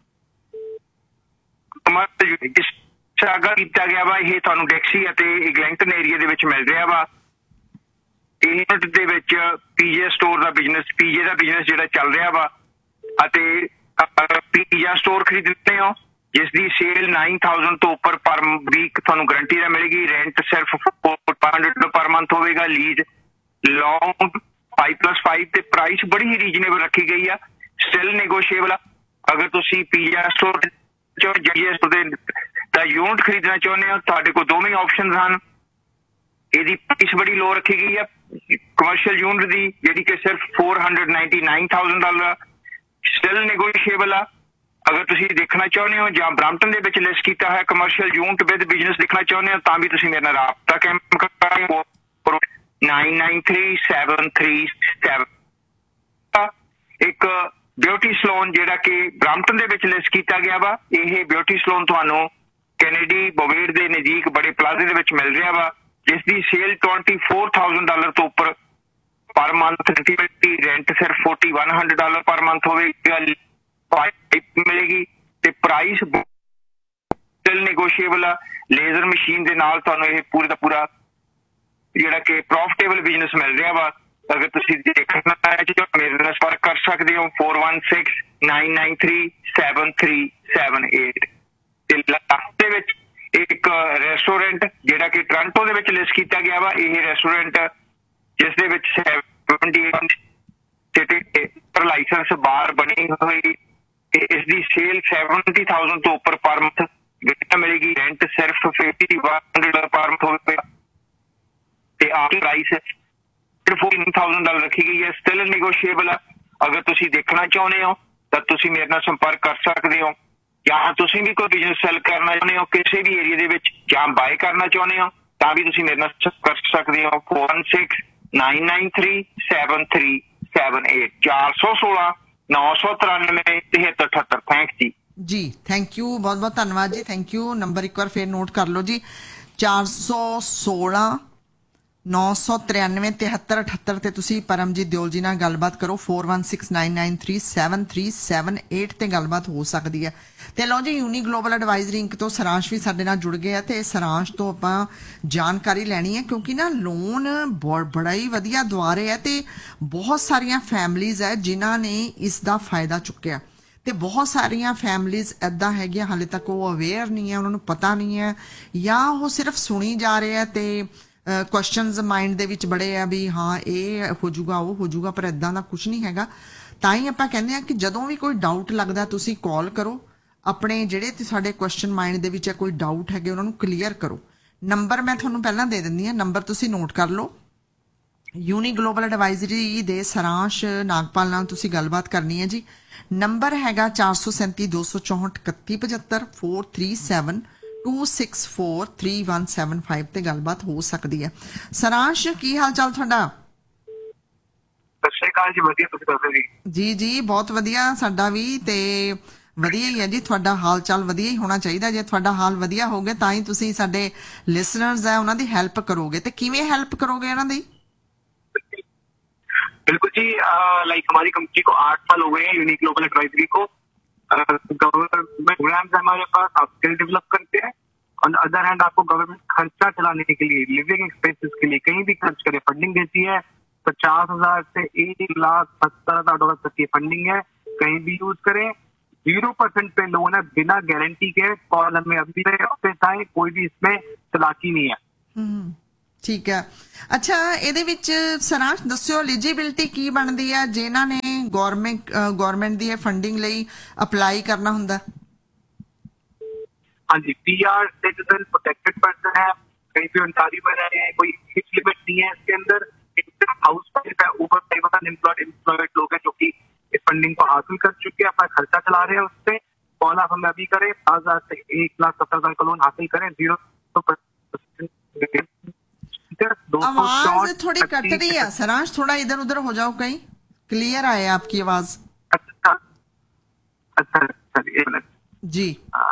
ਸ਼ਾਗਾ ਕੀਤਾ ਗਿਆ ਵਾ। ਇਹ ਤੁਹਾਨੂੰ ਡੈਕਸੀ ਅਤੇ ਇਗਲੈਂਟਨ ਏਰੀਆ ਦੇ ਵਿੱਚ ਮਿਲ ਰਿਹਾ ਵਾ। ਇਹ ਦੇ ਵਿੱਚ ਪੀਜੇ ਸਟੋਰ ਦਾ ਬਿਜ਼ਨਸ, ਪੀਜੇ ਦਾ ਬਿਜ਼ਨਸ ਜਿਹੜਾ ਚੱਲ ਰਿਹਾ ਵਾ, ਅਤੇ ਪੀਜ਼ਾ ਸਟੋਰ ਖਰੀਦਦੇ ਹੋ ਜਿਸ ਦੀ ਸੇਲ ਨਾਈਨ ਥਾਊਜ਼ੈਂਡ ਤੋਂ ਉੱਪਰ ਪਰ ਵੀਕ ਤੁਹਾਨੂੰ ਗਰੰਟੀ ਦਾ ਮਿਲੇਗੀ। ਰੈਂਟ ਸਿਰਫ ਫਾਈਵ ਹੰਡਰਡ ਪਰ ਮੰਥ ਹੋਵੇਗਾ। ਲੀਜ਼ ਲੌਂਗ ਫਾਈਵ ਪਲੱਸ ਫਾਈਵ ਤੇ ਪ੍ਰਾਈਸ ਬੜੀ ਹੀ ਰੀਜਨੇਬਲ ਰੱਖੀ ਗਈ ਆ, ਸਟਿਲ ਨੈਗੋਸ਼ੀਏਬਲ ਆ। ਅਗਰ ਤੁਸੀਂ ਪੀਜ਼ਾ ਸਟੋਰ ਦਾ ਯੂਨਿਟ ਖਰੀਦਣਾ ਚਾਹੁੰਦੇ ਹੋ, ਤੁਹਾਡੇ ਕੋਲ ਦੋਵੇਂ ਆਪਸ਼ਨ ਹਨ। ਇਹਦੀ ਪ੍ਰਾਈਸ ਬੜੀ ਲੋ ਰੱਖੀ ਗਈ ਆ ਕਮਰਸ਼ੀਅਲ ਯੂਨਿਟ ਦੀ, ਜਿਹੜੀ ਕਿ ਸਿਰਫ four hundred ninety nine thousand dollar, still negotiable ਆ। ਅਗਰ ਤੁਸੀਂ ਦੇਖਣਾ ਚਾਹੁੰਦੇ ਹੋ ਜਾਂ ਬ੍ਰੈਂਪਟਨ ਦੇ ਵਿੱਚ ਲਿਸਟ ਕੀਤਾ ਹੈ ਕਮਰਸ਼ੀਅਲ ਯੂਨਿਟ ਵਿਦ ਬਿਜ਼ਨਸ ਦੇਖਣਾ ਚਾਹੁੰਦੇ ਹੋ, ਤਾਂ ਵੀ ਤੁਸੀਂ ਮੇਰੇ ਨਾਲ ਰਾਬਤਾ ਕਾਇਮ ਕਰੋ nine nine three seven three seven. ਇੱਕ ਬਿਊਟੀ ਸਲੂਨ ਜਿਹੜਾ ਕਿ ਬ੍ਰੈਂਪਟਨ ਦੇ ਵਿੱਚ ਲਿਸਟ ਕੀਤਾ ਗਿਆ ਵਾ। ਇਹ ਬਿਊਟੀ ਸਲੂਨ ਤੁਹਾਨੂੰ ਕੈਨੇਡੀ ਬੋਵੇਡ ਦੇ ਨਜ਼ਦੀਕ ਬੜੇ ਪਲਾਜ਼ੇ ਦੇ ਵਿੱਚ ਮਿਲ ਰਿਹਾ ਵਾ, ਜਿਸ ਦੀ sale twenty four thousand dollar ਤੋਂ ਉੱਪਰ ਪਰ ਮੰਥ, ਰੈਂਟ ਸਿਰਫ forty one hundred dollar per month ਹੋਵੇਗਾ, ਮਿਲੇਗੀ ਤੇ ਪ੍ਰਾਈਸ स्टिल नेगोशिएबल आ। लेजर मशीन दे नाल तुहानूं इह पूरे दा पूरा जिहड़ा कि प्रॉफिटेबल बिजनेस मिल रहा वा। अगर तुसीं देखना है तो मेरे नाल संपर्क कर सकते हो four one six nine nine three seven three seven eight. ते लास्ट दे विच एक रेस्टोरेंट जिहड़ा कि टोरंटो दे विच लिस्ट कीता गया वा। यह रेस्टोरेंट जिस दे विच सैवनटी पर लाइसेंस बाहर बनी हुई, इसकी सेल सैवनटी थाउजेंड तो ऊपर पर मंथ मिलेगी। रेंट सिर्फ fifty one hundred per month होगा ते आपकी प्राइस फोर्टीन थाउजेंड डॉलर रखी गई है। स्टिल नेगोशिएबल है। अगर तुसी देखना चाहते हो तो तुसी मेरे नाल संपर्क कर सकते हो, या तुसी भी कोई बिजनेस सेल करना चाहते हो किसी भी एरिया दे विच या बाय करना चाहते हो तां भी तुसी मेरे नाल कर सकते हो। Four one six nine nine three seven three seven eight चार सौ सोलह नौ सौ तिरानवे तिहत्तर अठहत्तर। Thanks ji. Ji thank you, बहुत बहुत धन्यवाद जी, थैंक यू। नंबर एक बार फिर नोट कर लो जी, चार सौ सोलह नौ सौ तिरानवे तिहत्तर अठहत्तर ते तुसी परमजीत दियोल जी नाल गलबात करो। Four one six nine nine three seven three seven eight ते गलबात हो सकती है। तो लो जी, यूनी ग्लोबल एडवाइजरी इंक तो सरांश भी साडे नाल जुड़ गया ते सरांश तो आपां जानकारी लैनी है क्योंकि ना लोन बड़ा ही वधिया दवा रहे है ते बहुत सारिया फैमिलीज है जिन्हां ने इसका फायदा चुक्या ਤੇ बहुत सारिया फैमिलीज इदा है हाले तक वो अवेयर नहीं है, उन्होंने पता नहीं है या वो सिर्फ सुनी जा रहे हैं तो क्वेश्चनस माइंड दे विच बड़े आ भी हाँ ये हो जूगा वो हो जूगा, पर इदा का कुछ नहीं हैगा। तां ही आपां कहंदे आ कि जदों भी कोई डाउट लगदा तुसीं कॉल करो, अपने जिहड़े साडे क्वेश्चन माइंड दे विच कोई डाउट है उन्होंने क्लीयर करो। नंबर मैं तुहानूं पहलां दे दिंदी हां, नंबर तुसीं नोट कर लो। यूनी ग्लोबल एडवाइजरी दे सरांश नागपाल नाल तुसीं गलबात करनी है जी। नंबर हैगा चार सौ सैंती दो सौ चौंठ इकत्ती पचहत्तर four three seven two six four three one seven five ते गलबात हो सकती है। सरांश की हाल चाल तुहाडा? सत श्री अकाल जी, वधिया तुसीं दसो जी। जी जी बहुत वधिया, साडा भी ते वधिया ही है जी। तुहाडा हाल चाल वधिया ही होना चाहिए। जे तुहाडा हाल वधिया होगे तां ही तुसीं साडे लिसनर्स है उन्हां दी हेल्प करोगे। ते किवें हेल्प करोगे उन्हां दी? बिल्कुल जी, लाइक हमारी कंपनी को आठ साल हो गए हैं, यूनिक ग्लोबल एडवाइजरी को। गवर्नमेंट प्रोग्राम्स हमारे पास, आप स्किल डेवलप करते हैं। ऑन अदर हैंड आपको गवर्नमेंट खर्चा चलाने के लिए, लिविंग एक्सपेंसेस के लिए कहीं भी खर्च करे फंडिंग देती है। पचास हजार से एक लाख सत्तर हजार डॉलर तक की फंडिंग है, कहीं भी यूज करें। जीरो परसेंट पे लोन है, बिना गारंटी के। कॉल हमें अभी ऑफिस आए, कोई भी इसमें चलाकी नहीं है। ठीक है। अच्छा, ਇਹਦੇ ਵਿੱਚ ਸਰਾਂਸ਼ ਦੱਸਿਓ ਐਲੀਜੀਬਿਲਟੀ ਕੀ ਬਣਦੀ ਹੈ ਜਿਨ੍ਹਾਂ ਨੇ ਗਵਰਨਮੈਂਟ ਗਵਰਨਮੈਂਟ ਦੀ ਫੰਡਿੰਗ ਲਈ ਅਪਲਾਈ ਕਰਨਾ ਹੁੰਦਾ? हाँ जी, पीआर सिटीजन प्रोटेक्टेड पर्सन है, कहीं भी ओंटारियो में रहे हैं, कोई एज लिमिट नहीं है इसके अंदर। हाउस वाइफ है, ऊपर टेबल अनएम्प्लॉयड एम्प्लॉयड लोग हैं जो कि इस फंडिंग को हासिल कर चुके हैं, अपना खर्चा चला रहे हैं उससे। कॉल आप हमें अभी करें, पाँच हजार से एक लाख सत्तर हजार का लोन हासिल करें। जीरो आवाज थोड़ी कट रही है सरांश, थोड़ा इधर उधर हो जाओ, कहीं क्लियर आए आपकी आवाज। अच्छा अच्छा एक मिनट जी।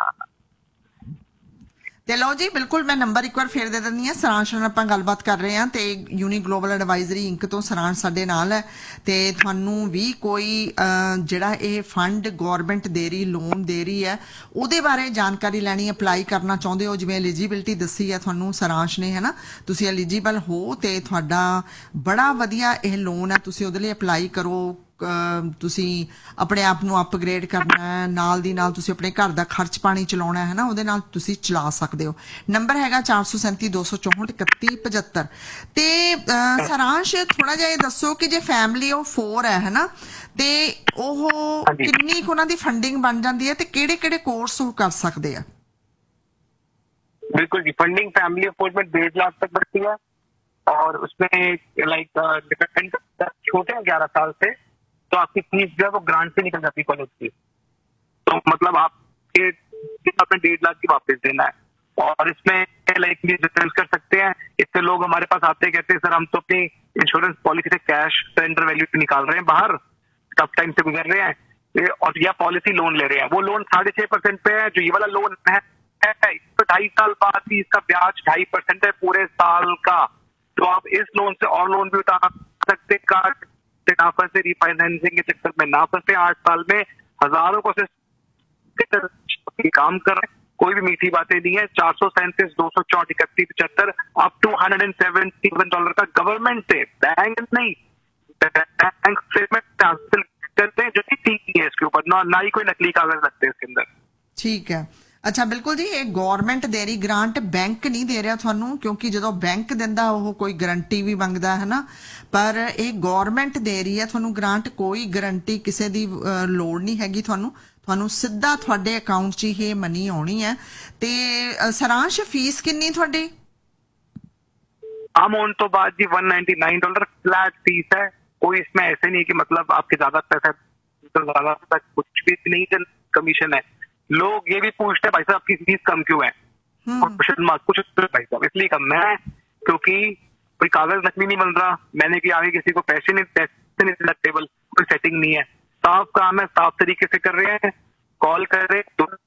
ਤੇ ਲਓ ਜੀ, ਬਿਲਕੁਲ ਮੈਂ ਨੰਬਰ ਇੱਕ ਵਾਰ ਫੇਰ ਦੇ ਦਿੰਦੀ ਹਾਂ। ਸਰਾਂਸ਼ ਨਾਲ ਆਪਾਂ ਗੱਲਬਾਤ ਕਰ ਰਹੇ ਹਾਂ ਤੇ ਯੂਨੀ ਗਲੋਬਲ ਐਡਵਾਈਜ਼ਰੀ ਇੰਕ ਤੋਂ ਸਰਾਂਸ਼ ਸਾਡੇ ਨਾਲ ਹੈ। ਤੇ ਤੁਹਾਨੂੰ ਵੀ ਕੋਈ ਜਿਹੜਾ ਇਹ ਫੰਡ ਗਵਰਨਮੈਂਟ ਦੇ ਰਹੀ, ਲੋਨ ਦੇ ਰਹੀ ਹੈ, ਉਹਦੇ ਬਾਰੇ ਜਾਣਕਾਰੀ ਲੈਣੀ, ਅਪਲਾਈ ਕਰਨਾ ਚਾਹੁੰਦੇ ਹੋ, ਜਿਵੇਂ ਐਲੀਜੀਬਿਲਟੀ ਦੱਸੀ ਹੈ ਤੁਹਾਨੂੰ ਸਰਾਂਸ਼ ਨੇ, ਹੈ ਨਾ, ਤੁਸੀਂ ਐਲੀਜੀਬਲ ਹੋ ਤੇ ਤੁਹਾਡਾ ਬੜਾ ਵਧੀਆ ਇਹ ਲੋਨ ਹੈ, ਤੁਸੀਂ ਉਹਦੇ ਲਈ ਅਪਲਾਈ ਕਰੋ। ਤੁਸੀਂ ਆਪਣੇ ਆਪ ਨੂੰ ਅਪਗ੍ਰੇਡ ਕਰਨਾ ਹੈ, ਨਾਲ ਦੀ ਨਾਲ ਤੁਸੀਂ ਆਪਣੇ ਘਰ ਦਾ ਖਰਚ ਪਾਣੀ ਚਲਾਉਣਾ ਹੈ ਨਾ, ਉਹਦੇ ਨਾਲ ਤੁਸੀਂ ਚਲਾ ਸਕਦੇ ਹੋ। ਨੰਬਰ ਹੈਗਾ ਚਾਰ ਸੌ ਸੈਂਤੀ ਦੋ ਸੌ ਚੌਂਹਠ ਇਕੱਤੀ ਪਚਹੱਤਰ। ਤੇ ਸਰਾਂਸ਼ ਥੋੜਾ ਜਿਹਾ ਇਹ ਦੱਸੋ ਕਿ ਜੇ ਫੈਮਿਲੀ ਉਹ ਫੋਰ ਹੈ ਨਾ, ਤੇ ਉਹ ਕਿੰਨੀ ਕੁ ਉਹਨਾਂ ਦੀ ਫੰਡਿੰਗ ਬਣ ਜਾਂਦੀ ਹੈ ਤੇ ਕਿਹੜੇ ਕਿਹੜੇ ਕੋਰਸ ਉਹ ਕਰ ਸਕਦੇ ਆ? बिल्कुल जी, फंडिंग फैमिली अफोर्ड में डेढ़ लाख तक बढ़ती है और उसमें लाइक डिपेंड छोटे हैं ग्यारह साल से, तो आपकी फीस जो है वो ग्रांट से निकल जाती है कॉलेज की। तो मतलब आपके आपने डेढ़ लाख की वापस देना है। और इसमें लाइक डिफरेंस कर सकते हैं। इससे लोग हमारे पास आते हैं, कहते हैं सर हम तो अपनी इंश्योरेंस पॉलिसी से कैश सरेंडर वैल्यू निकाल रहे हैं, बाहर टफ टाइम से गुजर रहे हैं, और या पॉलिसी लोन ले रहे हैं। वो लोन साढ़े छह परसेंट पे है, जो ये वाला लोन है तो ढाई साल बाद भी इसका ब्याज ढाई परसेंट है पूरे साल का। तो आप इस लोन से और लोन भी उठा सकते, कार्ड से ना फंसे, रिफाइनेंसिंग के चक्कर में ना फंसे। आठ साल में हजारों को से काम कर रहे हैं, कोई भी मीठी बातें नहीं है। चार सौ सैंतीस दो सौ चौंठ इकतीस पचहत्तर up two hundred and seventy one dollar का गवर्नमेंट से, बैंक नहीं, बैंक स्टेटमेंट हासिल करते हैं जो कि ठीक है इसके ऊपर, ना ना ही कोई नकली कागज लगते हैं इसके अंदर। ठीक है, अच्छा बिल्कुल जी। ਇਹ ਗਵਰਨਮੈਂਟ ਦੇ ਰਹੀ ਗ੍ਰਾਂਟ, ਬੈਂਕ ਨਹੀਂ ਦੇ ਰਿਹਾ ਤੁਹਾਨੂੰ, ਕਿਉਂਕਿ ਜਦੋਂ ਬੈਂਕ ਦਿੰਦਾ ਉਹ ਕੋਈ ਗਾਰੰਟੀ ਵੀ ਮੰਗਦਾ ਹੈ ਨਾ, ਪਰ ਇਹ ਗਵਰਨਮੈਂਟ ਦੇ ਰਹੀ ਹੈ ਤੁਹਾਨੂੰ ਗ੍ਰਾਂਟ, ਕੋਈ ਗਾਰੰਟੀ ਕਿਸੇ ਦੀ ਲੋੜ ਨਹੀਂ ਹੈਗੀ ਤੁਹਾਨੂੰ, ਤੁਹਾਨੂੰ ਸਿੱਧਾ ਤੁਹਾਡੇ ਅਕਾਊਂਟ 'ਚ ਇਹ ਮਨੀ ਆਉਣੀ ਹੈ। ਤੇ ਸਾਰਾਂਸ਼ ਫੀਸ ਕਿੰਨੀ ਤੁਹਾਡੀ? आम होने तो बाद जी one ninety nine dollar flat fees है, कोई इसमें ऐसे नहीं है कि मतलब आपके ज्यादा पैसा तो ज्यादा तक कुछ भी नहीं, कमीशन है। लोग ये भी पूछते हैं भाई साहब आपकी फीस कम क्यों है, क्वेश्चन मार्क कुछ भाई साहब इसलिए कम है क्योंकि कोई कागज नकली नहीं बन रहा, मैंने कि आगे किसी को पैसे नहीं पैसे नहीं टेबल, कोई सेटिंग नहीं है, साफ काम है, साफ तरीके से कर रहे हैं। कॉल कर रहे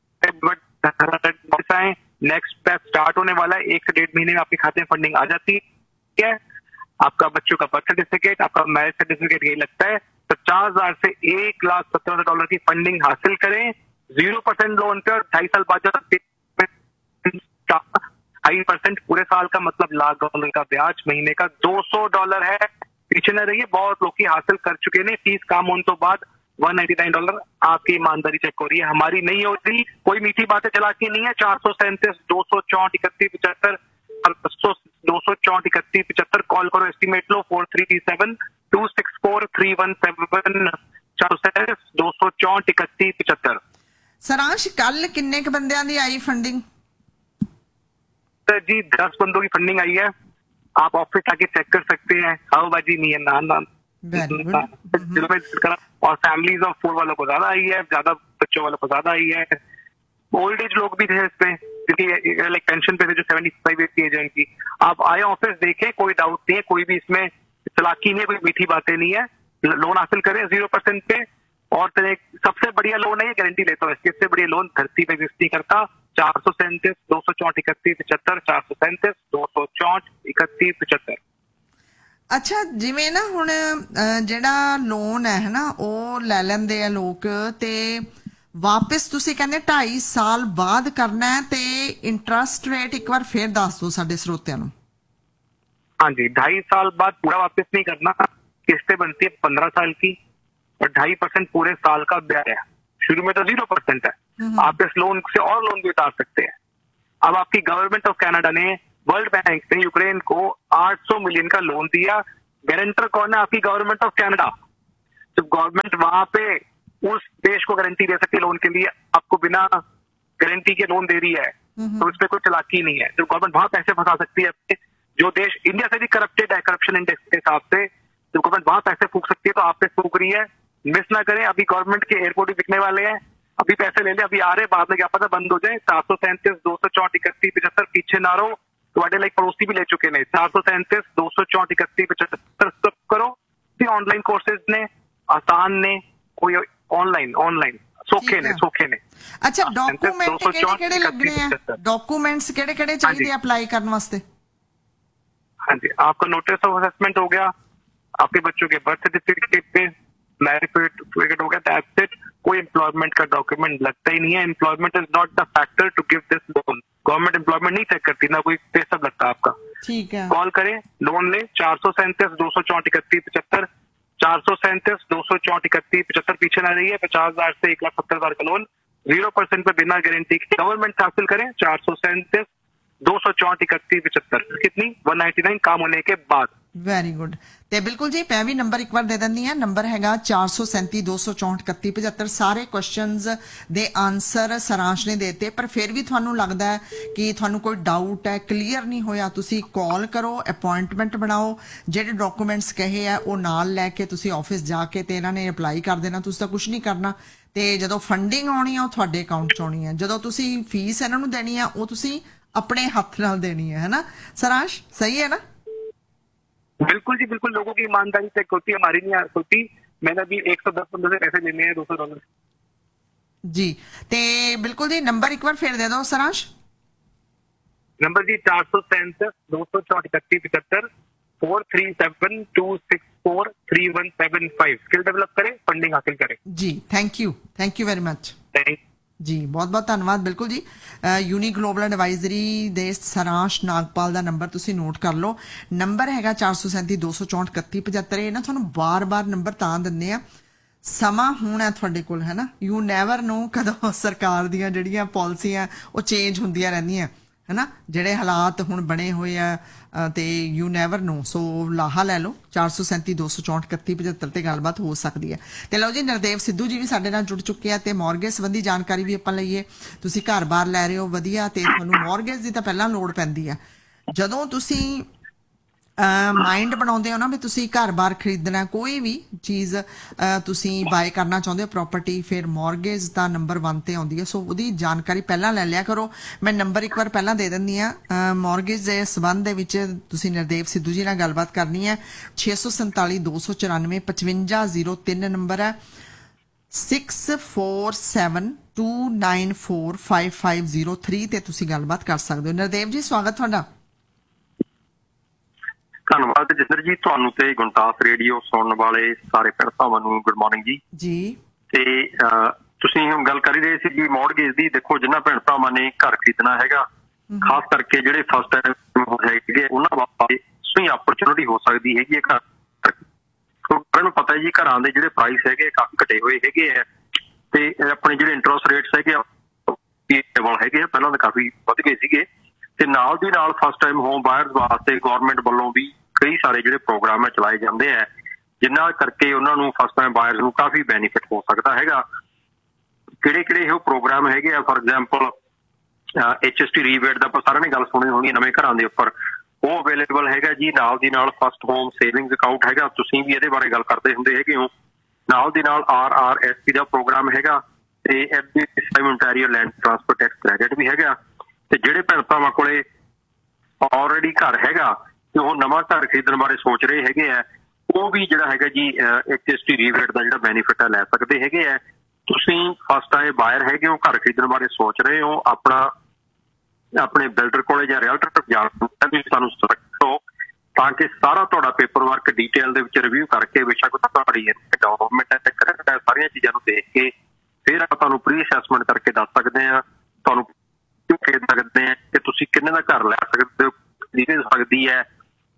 आए, नेक्स्ट स्टेप स्टार्ट होने वाला है, एक से डेढ़ महीने में आपके खाते में फंडिंग आ जाती है। आपका बच्चों का बर्थ सर्टिफिकेट, आपका मैरिज सर्टिफिकेट यही लगता है। पचास हजार से एक लाख सत्तर हजार डॉलर की फंडिंग हासिल करें जीरो परसेंट लोन पे, और ढाई साल बाद ढाई परसेंट पूरे साल का मतलब लाख डॉलर का ब्याज महीने का दो सौ डॉलर है। पीछे न रहिए, बहुत लोग की हासिल कर चुके हैं। फीस काम होने तो बाद वन नाइन्टी नाइन डॉलर आपकी ईमानदारी चेक हो रही है, हमारी नहीं हो रही। कोई मीठी बातें चला के नहीं है। चार सौ सैंतीस दो सौ चौंठ इकतीस पचहत्तर दो सौ चौंठ इकतीस पचहत्तर कॉल करो, estimate low four three seven to six four three one seven चार सौ सैंतीस दो सौ चौंठ इकतीस पचहत्तर। सारांश कल किन्ने के बंदियां दी आई फंडिंग? सर जी दस बंदों की फंडिंग आई है, आप ऑफिस आके चेक कर सकते हैं। हवाबाजी नहीं है, ना ना और फैमिलीज ऑफ फोर वालों को ज्यादा आई है, ज्यादा बच्चों वालों को ज्यादा आई है। ओल्ड एज लोग भी थे इसमें, क्योंकि लाइक पेंशन पे थे जो सेवेंटी फाइव एज की एज है उनकी। आप आए ऑफिस देखें, कोई डाउट नहीं है, कोई भी इसमें चलाकी नहीं है, कोई मीठी बातें नहीं है। लोन हासिल करें जीरो परसेंट पे, और तरह सबसे बढ़िया लोन है, ये गारंटी लेता हूँ, इससे बढ़िया लोन धरती पे एग्जिस्ट नहीं करता। चार सौ सैंतीस दो सौ चौंठ इकतीस पचहत्तर चार सौ सैंतीस दो सौ चौंठ इकतीस पचहत्तर। ਅੱਛਾ, ਜਿਵੇਂ ਨਾ ਹੁਣ ਜਿਹੜਾ ਲੋਨ ਹੈ ਨਾ ਉਹ ਲੈ ਲੈਂਦੇ ਆ ਲੋਕ, ਤੇ ਵਾਪਸ ਤੁਸੀਂ ਕਹਿੰਦੇ ਢਾਈ ਸਾਲ ਬਾਅਦ ਕਰਨਾ ਹੈ, ਤੇ ਇੰਟਰਸਟ ਰੇਟ ਇੱਕ ਵਾਰ ਫੇਰ ਦੱਸ ਦਿਓ ਸਾਡੇ ਸਰੋਤਿਆਂ ਨੂੰ। हाँ जी, ढाई साल बाद पूरा वापस नहीं करना, किस्तें बनती है पंद्रह साल की, और ढाई परसेंट पूरे साल का ब्याज है। शुरू में तो जीरो परसेंट है, आप इस लोन से और लोन भी उतार सकते हैं। अब आपकी गवर्नमेंट ऑफ कनाडा ने वर्ल्ड बैंक ने यूक्रेन को आठ सौ मिलियन का लोन दिया। गारंटर कौन है? आपकी गवर्नमेंट ऑफ कनाडा। जब गवर्नमेंट वहां पे उस देश को गारंटी दे सकती है लोन के लिए, आपको बिना गारंटी के लोन दे रही है, तो इसमें कोई चालाकी नहीं है। जब गवर्नमेंट वहां पैसे फंसा सकती है, जो देश इंडिया से भी करप्टेड है करप्शन इंडेक्स के हिसाब से, जब गवर्नमेंट वहां पैसे फूक सकती है तो आप पे फूक रही है। मिस ना करें, अभी गवर्नमेंट के एयरपोर्ट भी बिकने वाले हैं, अभी पैसे ले लें, अभी आ रहे, बाद में क्या पता बंद हो जाए। चार सौ सैंतीस दो सौ चौंठ इकतीस पचहत्तर पीछे ना रहो, ਤੁਹਾਡੇ ਲਾਈਕ ਪੜੋਸੀ ਵੀ ਲੈ ਚੁੱਕੇ ਨੇ। चार सौ सैंतीस दो सौ चौंठ इकतीस पचहत्तर करो। ये ऑनलाइन कोर्सेज ने, आसान ने, कोई ऑनलाइन ऑनलाइन सौखे ने सौखे ने। अच्छा, डॉक्यूमेंट ਕਿਹੜੇ ਕਿਹੜੇ ਲੱਗਣੇ ਆ? डॉक्यूमेंट्स ਕਿਹੜੇ ਕਿਹੜੇ ਚਾਹੀਦੇ ਅਪलाई ਕਰਨ ਵਾਸਤੇ? हाँ जी, आपका नोटिस ऑफ असेसमेंट हो गया, आपके बच्चों के बर्थ सर्टिफिकेट पे मैरिज सर्टिफिकेट हो गया, दैट्स इट। कोई एम्प्लॉयमेंट का डॉक्यूमेंट लगता ही नहीं है। Employment is not the factor to give this loan. Government employment नहीं चेक करती, ना कोई पे सब लगता आपका। ठीक है, कॉल करें, लोन ले। चार सौ सैंतीस दो सौ चौंठ इकतीस पचहत्तर चार सौ सैंतीस दो सौ चौंठ इकतीस पचहत्तर पीछे ना रही है। पचास हजार से एक लाख सत्तर हजार का लोन जीरो परसेंट पे बिना गारंटी की गवर्नमेंट हासिल करें। चार सौ सैंतीस दो सौ चौंठ इकतीस पचहत्तर कितनी वन नाइन्टी नाइन काम होने के बाद। Very good. ਤੇ ਬਿਲਕੁਲ ਜੀ, ਮੈਂ ਵੀ ਨੰਬਰ ਇੱਕ ਵਾਰ ਦੇ ਦਿੰਦੀ ਹਾਂ। ਨੰਬਰ ਹੈਗਾ ਚਾਰ ਸੌ ਸੈਂਤੀ ਦੋ ਸੌ ਚੌਂਠ ਇਕੱਤੀ ਪਚਹੱਤਰ। ਸਾਰੇ ਕੁਐਸਚਨਸ ਦੇ ਆਨਸਰ ਸਾਰਾਂਸ਼ ਨੇ ਦੇਤੇ, ਪਰ ਫਿਰ ਵੀ ਤੁਹਾਨੂੰ ਲੱਗਦਾ ਹੈ ਕਿ ਤੁਹਾਨੂੰ ਕੋਈ ਡਾਊਟ ਹੈ, ਕਲੀਅਰ ਨਹੀਂ ਹੋਇਆ, ਤੁਸੀਂ ਕਾਲ ਕਰੋ, ਅਪਾਇੰਟਮੈਂਟ ਬਣਾਓ, ਜਿਹੜੇ ਡਾਕੂਮੈਂਟਸ ਕਹੇ ਆ ਉਹ ਨਾਲ ਲੈ ਕੇ ਤੁਸੀਂ ਆਫਿਸ ਜਾ ਕੇ ਤੇ ਇਹਨਾਂ ਨੇ ਅਪਲਾਈ ਕਰ ਦੇਣਾ। ਤੁਸੀਂ ਤਾਂ ਕੁਝ ਨਹੀਂ ਕਰਨਾ, ਤੇ ਜਦੋਂ ਫੰਡਿੰਗ ਆਉਣੀ ਆ ਉਹ ਤੁਹਾਡੇ ਅਕਾਊਂਟ 'ਚ ਆਉਣੀ ਹੈ। ਜਦੋਂ ਤੁਸੀਂ ਫੀਸ ਇਹਨਾਂ ਨੂੰ ਦੇਣੀ ਆ ਉਹ ਤੁਸੀਂ ਆਪਣੇ ਹੱਥ ਨਾਲ ਦੇਣੀ ਹੈ, ਹੈ ਨਾ ਸਾਰਾਂਸ਼? ਸਹੀ है ना? बिल्कुल जी बिल्कुल, लोगों की ईमानदारी चेक होती है, हमारी नहीं होती। मैंने अभी एक सौ दस बंदों से पैसे लेने हैं दो सौ डॉलर जी। ते बिल्कुल जी, नंबर एक बार फिर दे दो सारांश। नंबर जी चार सौ सैंतीस दो सौ चौंठ इकतीस पचहत्तर four three seven to six four three one seven five. Skill develop करें, फंडिंग हासिल करें। जी, thank you, thank you very much. Thank ਜੀ ਬਹੁਤ ਬਹੁਤ ਧੰਨਵਾਦ। ਬਿਲਕੁਲ ਜੀ, ਯੂਨੀ ਗਲੋਬਲ ਐਡਵਾਈਜ਼ਰੀ ਦੇ ਸਾਰਾਂਸ਼ ਨਾਗਪਾਲ ਦਾ ਨੰਬਰ ਤੁਸੀਂ ਨੋਟ ਕਰ ਲਓ। ਨੰਬਰ ਹੈਗਾ ਚਾਰ ਸੌ ਸੈਂਤੀ ਦੋ ਸੌ ਚੌਂਹਠ ਇਕੱਤੀ ਪਝੱਤਰ। ਇਹ ਨਾ ਤੁਹਾਨੂੰ ਬਾਰ-ਬਾਰ ਨੰਬਰ ਤਾਂ ਦਿੰਦੇ ਆ, ਸਮਾਂ ਹੁਣ ਹੈ ਤੁਹਾਡੇ ਕੋਲ, ਹੈ ਨਾ। ਯੂ ਨੈਵਰ ਨੋ ਕਦੋਂ ਸਰਕਾਰ ਦੀਆਂ ਜਿਹੜੀਆਂ ਪਾਲਿਸੀਆਂ ਉਹ ਚੇਂਜ ਹੁੰਦੀਆਂ ਰਹਿੰਦੀਆਂ, ਹੈ ਨਾ। ਜਿਹੜੇ ਹਾਲਾਤ ਹੁਣ ਬਣੇ ਹੋਏ ਆ ਤੇ ਯੂ ਨੈਵਰ ਨੋ। ਸੋ ਲਾਹਾ ਲੈ ਲਓ, ਚਾਰ ਸੌ ਸੈਂਤੀ ਦੋ ਸੌ ਚੌਂਹਠ ਇਕੱਤੀ ਪਝੱਤਰ ਤੇ ਗੱਲਬਾਤ ਹੋ ਸਕਦੀ ਹੈ। ਤੇ ਲਓ ਜੀ, ਨਰਦੇਵ ਸਿੱਧੂ ਜੀ ਵੀ ਸਾਡੇ ਨਾਲ ਜੁੜ ਚੁੱਕੇ ਆ ਤੇ ਮੌਰਗੇਜ ਸੰਬੰਧੀ ਜਾਣਕਾਰੀ ਵੀ ਆਪਾਂ ਲਈਏ। ਤੁਸੀਂ ਘਰ ਬਾਰ ਲੈ ਰਹੇ ਹੋ, ਵਧੀਆ, ਤੇ ਤੁਹਾਨੂੰ ਮੌਰਗੇਜ ਦੀ ਤਾਂ ਪਹਿਲਾਂ ਲੋੜ ਪੈਂਦੀ ਆ ਜਦੋਂ ਤੁਸੀਂ ਮਾਈਂਡ ਬਣਾਉਂਦੇ ਹੋ ਨਾ ਵੀ ਤੁਸੀਂ ਘਰ ਬਾਰ ਖਰੀਦਣਾ, ਕੋਈ ਵੀ ਚੀਜ਼ ਤੁਸੀਂ ਬਾਏ ਕਰਨਾ ਚਾਹੁੰਦੇ ਹੋ ਪ੍ਰੋਪਰਟੀ, ਫਿਰ ਮੌਰਗੇਜ ਦਾ ਨੰਬਰ ਵਨ ਤੇ ਆਉਂਦੀ ਹੈ। ਸੋ ਉਹਦੀ ਜਾਣਕਾਰੀ ਪਹਿਲਾਂ ਲੈ ਲਿਆ ਕਰੋ। ਮੈਂ ਨੰਬਰ ਇੱਕ ਵਾਰ ਪਹਿਲਾਂ ਦੇ ਦਿੰਦੀ ਹਾਂ। ਮੌਰਗੇਜ ਦੇ ਸੰਬੰਧ ਦੇ ਵਿੱਚ ਤੁਸੀਂ ਨਰਦੇਵ ਸਿੱਧੂ ਜੀ ਨਾਲ ਗੱਲਬਾਤ ਕਰਨੀ ਹੈ। ਛੇ ਸੌ ਸੰਤਾਲੀ ਦੋ ਸੌ ਚੁਰਾਨਵੇਂ ਪਚਵੰਜਾ ਜ਼ੀਰੋ ਤਿੰਨ ਨੰਬਰ ਹੈ। Six four seven to nine four five five zero three ਤੇ ਤੁਸੀਂ ਗੱਲਬਾਤ ਕਰ ਸਕਦੇ ਹੋ। ਨਰਦੇਵ ਜੀ, ਸਵਾਗਤ ਤੁਹਾਡਾ। ਧੰਨਵਾਦ ਜਸਿੰਦਰ ਜੀ, ਤੁਹਾਨੂੰ ਤੇ ਗੁਣਤਾਸ ਰੇਡੀਓ ਸੁਣਨ ਵਾਲੇ ਸਾਰੇ ਭੈਣ ਭਰਾਵਾਂ ਨੂੰ ਗੁੱਡ ਮਾਰਨਿੰਗ ਜੀ। ਜੀ ਤੇ ਤੁਸੀਂ ਹੁਣ ਗੱਲ ਕਰ ਹੀ ਰਹੇ ਸੀ ਜੀ ਮੌਰਗੇਜ ਦੀ। ਦੇਖੋ, ਜਿਨ੍ਹਾਂ ਭੈਣ ਭਰਾਵਾਂ ਨੇ ਘਰ ਖਰੀਦਣਾ ਹੈਗਾ, ਖਾਸ ਕਰਕੇ ਜਿਹੜੇ ਫਸਟ ਟਾਈਮ ਹੈਗੇ, ਉਹਨਾਂ ਵਾਸਤੇ ਸਹੀ ਆਪਰਚੁਨਿਟੀ ਹੋ ਸਕਦੀ ਹੈਗੀ ਹੈ ਘਰ। ਸਾਰਿਆਂ ਨੂੰ ਪਤਾ ਹੈ ਜੀ, ਘਰਾਂ ਦੇ ਜਿਹੜੇ ਪ੍ਰਾਈਸ ਹੈਗੇ ਕਾਫੀ ਘਟੇ ਹੋਏ ਹੈਗੇ ਆ ਤੇ ਆਪਣੇ ਜਿਹੜੇ ਇੰਟਰਸਟ ਰੇਟਸ ਹੈਗੇ ਆ ਹੈਗੇ ਆ, ਪਹਿਲਾਂ ਤਾਂ ਕਾਫੀ ਵੱਧ ਗਏ ਸੀਗੇ। ਤੇ ਨਾਲ ਦੀ ਨਾਲ ਫਸਟ ਟਾਈਮ ਹੋਮ ਬਾਇਰਸ ਵਾਸਤੇ ਗੌਰਮੈਂਟ ਵੱਲੋਂ ਵੀ ਕਈ ਸਾਰੇ ਜਿਹੜੇ ਪ੍ਰੋਗਰਾਮ ਹੈ ਚਲਾਏ ਜਾਂਦੇ ਆ, ਜਿਨ੍ਹਾਂ ਕਰਕੇ ਉਹਨਾਂ ਨੂੰ ਫਸਟ ਟਾਈਮ ਬਾਇਰਸ ਨੂੰ ਕਾਫੀ ਬੈਨੀਫਿਟ ਹੋ ਸਕਦਾ ਹੈਗਾ। ਕਿਹੜੇ ਕਿਹੜੇ ਉਹ ਪ੍ਰੋਗਰਾਮ ਹੈਗੇ ਆ? For example H S T ਰੀਬੇਟ ਦਾ ਆਪਾਂ ਸਾਰਿਆਂ ਨੇ ਗੱਲ ਸੁਣੀ ਹੋਣੀ ਨਵੇਂ ਘਰਾਂ ਦੇ ਉੱਪਰ, ਉਹ ਅਵੇਲੇਬਲ ਹੈਗਾ ਜੀ। ਨਾਲ ਦੀ ਨਾਲ ਫਸਟ ਹੋਮ ਸੇਵਿੰਗਸ ਅਕਾਊਂਟ ਹੈਗਾ, ਤੁਸੀਂ ਵੀ ਇਹਦੇ ਬਾਰੇ ਗੱਲ ਕਰਦੇ ਹੁੰਦੇ ਹੈਗੇ ਹੋ। ਨਾਲ ਦੀ ਨਾਲ ਆਰ ਆਰ ਐਸ ਪੀ ਦਾ ਪ੍ਰੋਗਰਾਮ ਹੈਗਾ ਤੇ Ontario land transfer tax credit ਵੀ ਹੈਗਾ। ਤੇ ਜਿਹੜੇ ਭੈਣ ਭਰਾਵਾਂ ਕੋਲੇ ਆਲਰੇਡੀ ਘਰ ਹੈਗਾ ਤੇ ਉਹ ਨਵਾਂ ਘਰ ਖਰੀਦਣ ਬਾਰੇ ਸੋਚ ਰਹੇ ਹੈਗੇ ਆ, ਉਹ ਵੀ ਜਿਹੜਾ ਹੈਗਾ ਜੀ ਐਚ ਐਸ ਟੀ ਰੀਬੇਟ ਦਾ ਜਿਹੜਾ ਬੈਨੀਫਿਟ ਹੈ ਲੈ ਸਕਦੇ ਹੈਗੇ ਆ। ਤੁਸੀਂ ਫਸਟ ਟਾਈਮ ਬਾਇਰ ਹੈਗੇ ਹੋ, ਘਰ ਖਰੀਦਣ ਬਾਰੇ ਸੋਚ ਰਹੇ ਹੋ, ਆਪਣਾ ਆਪਣੇ ਬਿਲਡਰ ਕੋਲੇ ਜਾਂ ਰੀਅਲਟਰ ਕੋਲ ਜਾਣ ਤੁਸੀਂ ਸਾਨੂੰ ਰੱਖੋ ਤਾਂ ਕਿ ਸਾਰਾ ਤੁਹਾਡਾ ਪੇਪਰ ਵਰਕ ਡਿਟੇਲ ਦੇ ਵਿੱਚ ਰਿਵਿਊ ਕਰਕੇ, ਬੇਸ਼ੱਕ ਤੁਹਾਡੀ ਗਵਰਨਮੈਂਟ ਹੈ, ਸਾਰੀਆਂ ਚੀਜ਼ਾਂ ਨੂੰ ਦੇਖ ਕੇ ਫਿਰ ਆਪਾਂ ਤੁਹਾਨੂੰ ਪ੍ਰੀ ਅਸੈਸਮੈਂਟ ਕਰਕੇ ਦੱਸ ਸਕਦੇ ਹਾਂ, ਤੁਹਾਨੂੰ ਕਹਿ ਸਕਦੇ ਹਾਂ ਕਿ ਤੁਸੀਂ ਕਿੰਨੇ ਦਾ ਘਰ ਲੈ ਸਕਦੇ ਹੋ, ਕਿੰਨੀ ਸਕਦੀ ਹੈ,